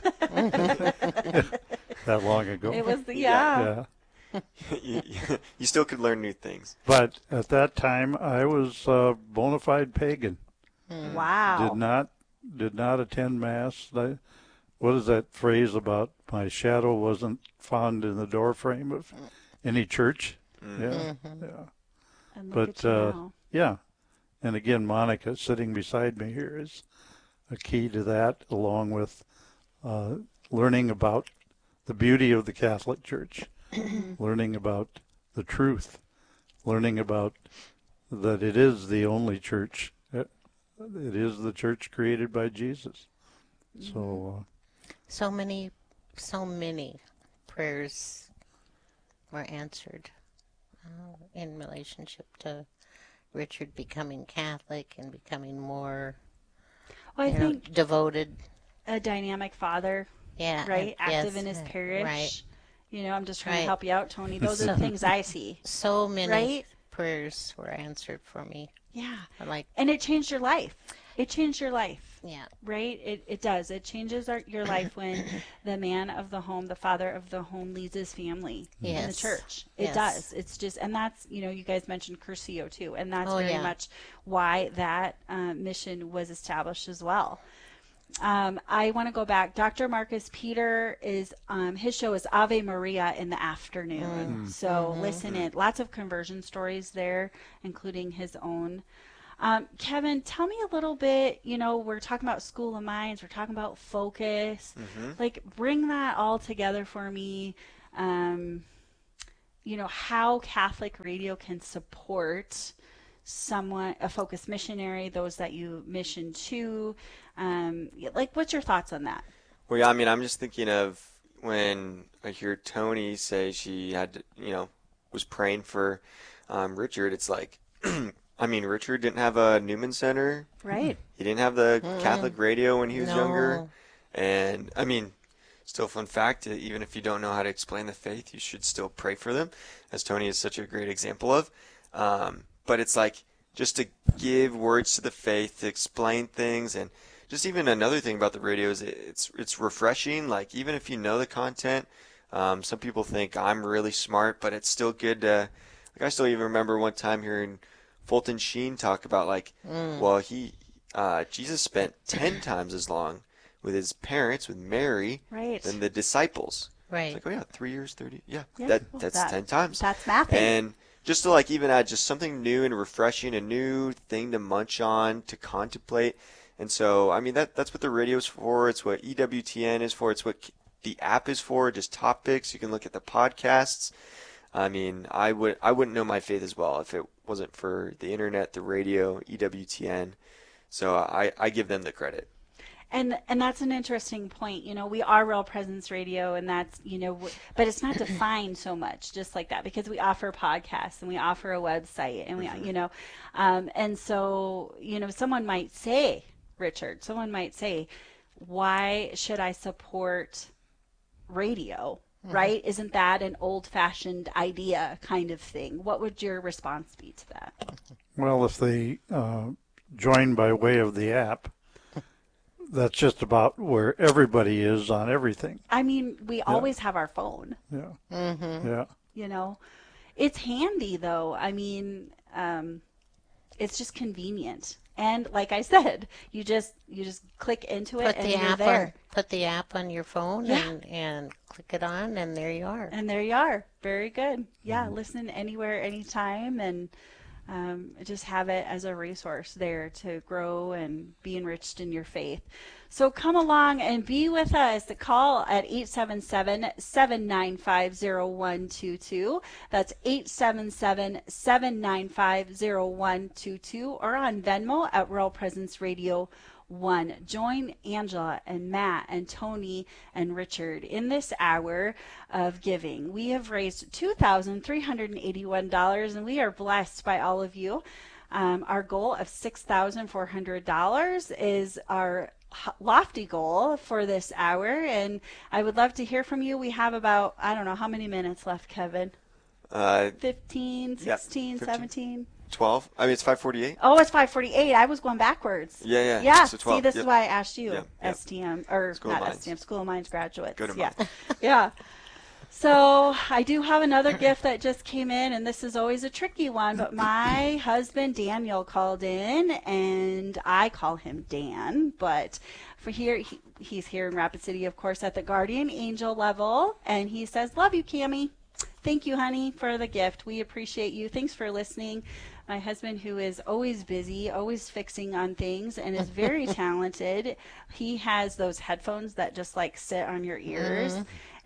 Speaker 15: That long ago.
Speaker 7: It was the- yeah.
Speaker 15: Yeah.
Speaker 8: you, you still could learn new things.
Speaker 15: But at that time, I was a bona fide pagan.
Speaker 7: Wow.
Speaker 15: Did not did not attend mass. I, what is that phrase about my shadow wasn't found in the doorframe of any church?
Speaker 8: Mm.
Speaker 15: Yeah,
Speaker 7: Mhm.
Speaker 15: yeah.
Speaker 7: And look
Speaker 15: But
Speaker 7: at you
Speaker 15: uh,
Speaker 7: now.
Speaker 15: yeah, and again, Monica sitting beside me here is a key to that, along with uh, learning about the beauty of the Catholic Church, learning about the truth, learning about that it is the only church. It is the church created by Jesus. So, uh,
Speaker 14: so many, so many prayers were answered uh, in relationship to Richard becoming Catholic and becoming more
Speaker 7: well, I
Speaker 14: you
Speaker 7: think
Speaker 14: know, devoted.
Speaker 7: A dynamic father,
Speaker 14: yeah,
Speaker 7: right?
Speaker 14: uh,
Speaker 7: Active
Speaker 14: yes,
Speaker 7: in his
Speaker 14: uh,
Speaker 7: parish.
Speaker 14: Right.
Speaker 7: You know, I'm just trying
Speaker 14: right.
Speaker 7: to help you out, Tony. Those are the things I see.
Speaker 14: So many
Speaker 7: right?
Speaker 14: prayers were answered for me.
Speaker 7: Yeah.
Speaker 14: I like,
Speaker 7: and it changed your life. It changed your life.
Speaker 14: Yeah.
Speaker 7: Right? It it does. It changes our, your life when the man of the home, the father of the home, leads his family
Speaker 14: yes.
Speaker 7: in the church. It
Speaker 14: yes.
Speaker 7: does. It's just, and that's, you know, you guys mentioned Curcio too, and that's
Speaker 14: oh,
Speaker 7: very
Speaker 14: yeah.
Speaker 7: much why that uh, mission was established as well. Um, I want to go back. Doctor Marcus Peter is, um, his show is Ave Maria in the afternoon.
Speaker 14: Mm.
Speaker 7: So
Speaker 14: Mm-hmm.
Speaker 7: listen in. Lots of conversion stories there, including his own. Um, Kevin, tell me a little bit, you know, we're talking about School of Minds, we're talking about focus.
Speaker 8: Mm-hmm.
Speaker 7: Like, bring that all together for me. Um, you know, how Catholic radio can support someone, a focus missionary, those that you mission to. Um, like, what's your thoughts on that?
Speaker 8: Well, yeah, I mean, I'm just thinking of when I hear Tony say she had, to, you know, was praying for um, Richard. It's like, I mean, Richard didn't have a Newman Center.
Speaker 7: Right.
Speaker 8: He didn't have the
Speaker 14: Mm-mm.
Speaker 8: Catholic radio when he was
Speaker 14: No.
Speaker 8: younger. And, I mean, still fun fact, even if you don't know how to explain the faith, you should still pray for them, as Tony is such a great example of. Um, but it's like just to give words to the faith, to explain things, and just even another thing about the radio is it's it's refreshing. Like, even if you know the content, um, some people think I'm really smart, but it's still good to, like, I still even remember one time hearing Fulton Sheen talk about, like,
Speaker 14: Mm.
Speaker 8: well, he, uh, Jesus spent ten times as long with his parents, with Mary,
Speaker 7: Right.
Speaker 8: than the disciples.
Speaker 14: Right.
Speaker 8: It's like, oh yeah, three years, thirty, yeah,
Speaker 7: Yeah,
Speaker 8: that
Speaker 7: well,
Speaker 8: that's
Speaker 7: that-
Speaker 8: ten times.
Speaker 7: That's mathing.
Speaker 8: And just to, like, even add just something new and refreshing, a new thing to munch on, to contemplate. And so, I mean, that that's what the radio is for. It's what E W T N is for. It's what the app is for, just topics. You can look at the podcasts. I mean, I, would, I wouldn't know my faith as well if it wasn't for the internet, the radio, E W T N. So I, I give them the credit.
Speaker 7: And and that's an interesting point. You know, we are Real Presence Radio, and that's, you know, w- but it's not defined so much just like that, because we offer podcasts and we offer a website, and we,
Speaker 8: Mhm.
Speaker 7: you know, um, and so, you know, someone might say, Richard, someone might say, why should I support radio?
Speaker 14: Mhm.
Speaker 7: Right? Isn't that an old-fashioned idea kind of thing? What would your response be to that?
Speaker 15: Well, if they uh, join by way of the app, that's just about where everybody is on everything.
Speaker 7: I mean, we always have our phone.
Speaker 15: Yeah.
Speaker 14: Mm-hmm.
Speaker 15: Yeah.
Speaker 7: You know, it's handy though. I mean, um, it's just convenient. And like I said, you just you just click into it
Speaker 14: Put
Speaker 7: and
Speaker 14: the
Speaker 7: you're
Speaker 14: app
Speaker 7: there.
Speaker 14: on. Put the app on your phone
Speaker 7: Yeah.
Speaker 14: and and click it on, and there you are.
Speaker 7: And there you are. Very good. Yeah, listen anywhere, anytime, and um, just have it as a resource there to grow and be enriched in your faith. So come along and be with us. The call at eight seven seven, seven nine five, zero one two two. That's eight seven seven, seven nine five, zero one two two, or on Venmo at Real Presence Radio one. Join Angela and Matt and Tony and Richard in this hour of giving. We have raised two thousand three hundred eighty-one dollars, and we are blessed by all of you. Um, our goal of six thousand four hundred dollars is our h- lofty goal for this hour, and I would love to hear from you. We have about, I don't know, how many minutes left, Kevin?
Speaker 8: Uh,
Speaker 7: fifteen,
Speaker 8: yeah,
Speaker 7: sixteen,
Speaker 8: fifteen.
Speaker 7: seventeen?
Speaker 8: twelve? I mean, it's five forty-eight.
Speaker 7: Oh, it's five forty-eight. I was going backwards.
Speaker 8: Yeah, yeah.
Speaker 7: Yeah.
Speaker 8: So twelve.
Speaker 7: See, this
Speaker 8: Yep.
Speaker 7: is why I asked you,
Speaker 8: Yep, yep.
Speaker 7: S T M, or
Speaker 8: School of
Speaker 7: not
Speaker 8: Mines.
Speaker 7: S T M, School of Mines graduates.
Speaker 8: Go to
Speaker 7: yeah.
Speaker 8: mine.
Speaker 7: Yeah. So I do have another gift that just came in, and this is always a tricky one, but my husband Daniel called in, and I call him Dan, but for here, he, he's here in Rapid City, of course, at the Guardian Angel level, and he says, love you, Cammie. Thank you, honey, for the gift. We appreciate you. Thanks for listening. My husband, who is always busy, always fixing on things, and is very talented, he has those headphones that just like sit on your ears.
Speaker 14: Mhm.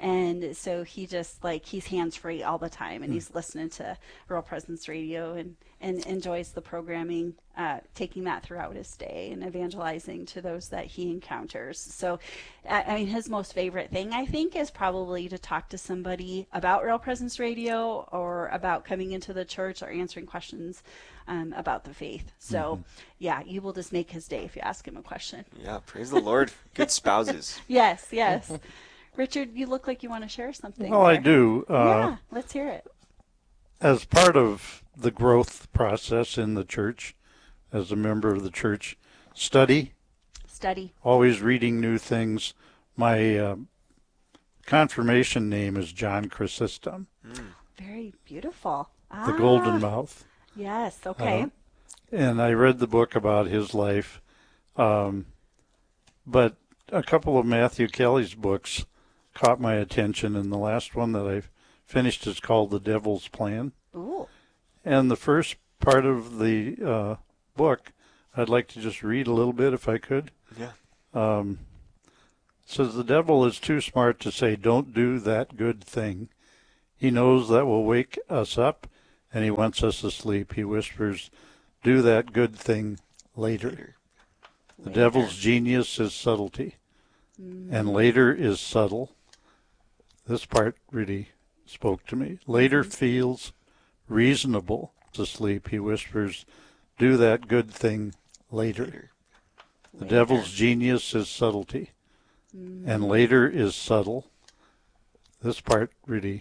Speaker 7: And so he just like he's hands free all the time, and mm. he's listening to Real Presence Radio and, and enjoys the programming, uh, taking that throughout his day and evangelizing to those that he encounters. So, I mean, his most favorite thing, I think, is probably to talk to somebody about Real Presence Radio or about coming into the church or answering questions um, about the faith. So, mm-hmm. yeah, you will just make his day if you ask him a question.
Speaker 8: Yeah, praise the Lord. Good spouses.
Speaker 7: Yes, yes. Richard, you look like you want to share something.
Speaker 15: Well, there. I do. Uh,
Speaker 7: yeah, let's hear it.
Speaker 15: As part of the growth process in the church, as a member of the church, study.
Speaker 7: Study.
Speaker 15: Always reading new things. My uh, confirmation name is John Chrysostom.
Speaker 7: Mm. Very beautiful.
Speaker 15: The
Speaker 7: ah,
Speaker 15: Golden Mouth.
Speaker 7: Yes, okay.
Speaker 15: Uh, and I read the book about his life. Um, but a couple of Matthew Kelly's books caught my attention, and the last one that I've finished is called The Devil's Plan.
Speaker 7: Ooh.
Speaker 15: And the first part of the uh, book, I'd like to just read a little bit if I could.
Speaker 8: Yeah.
Speaker 15: Um, it says, the devil is too smart to say, don't do that good thing. He knows that will wake us up, and he wants us asleep. He whispers, do that good thing later. later. The later. Devil's genius is subtlety, mm. and later is subtle. This part really spoke to me. Later feels reasonable. Asleep, he whispers, do that good thing later. later. The later. Devil's genius is subtlety, mm. and later is subtle. This part really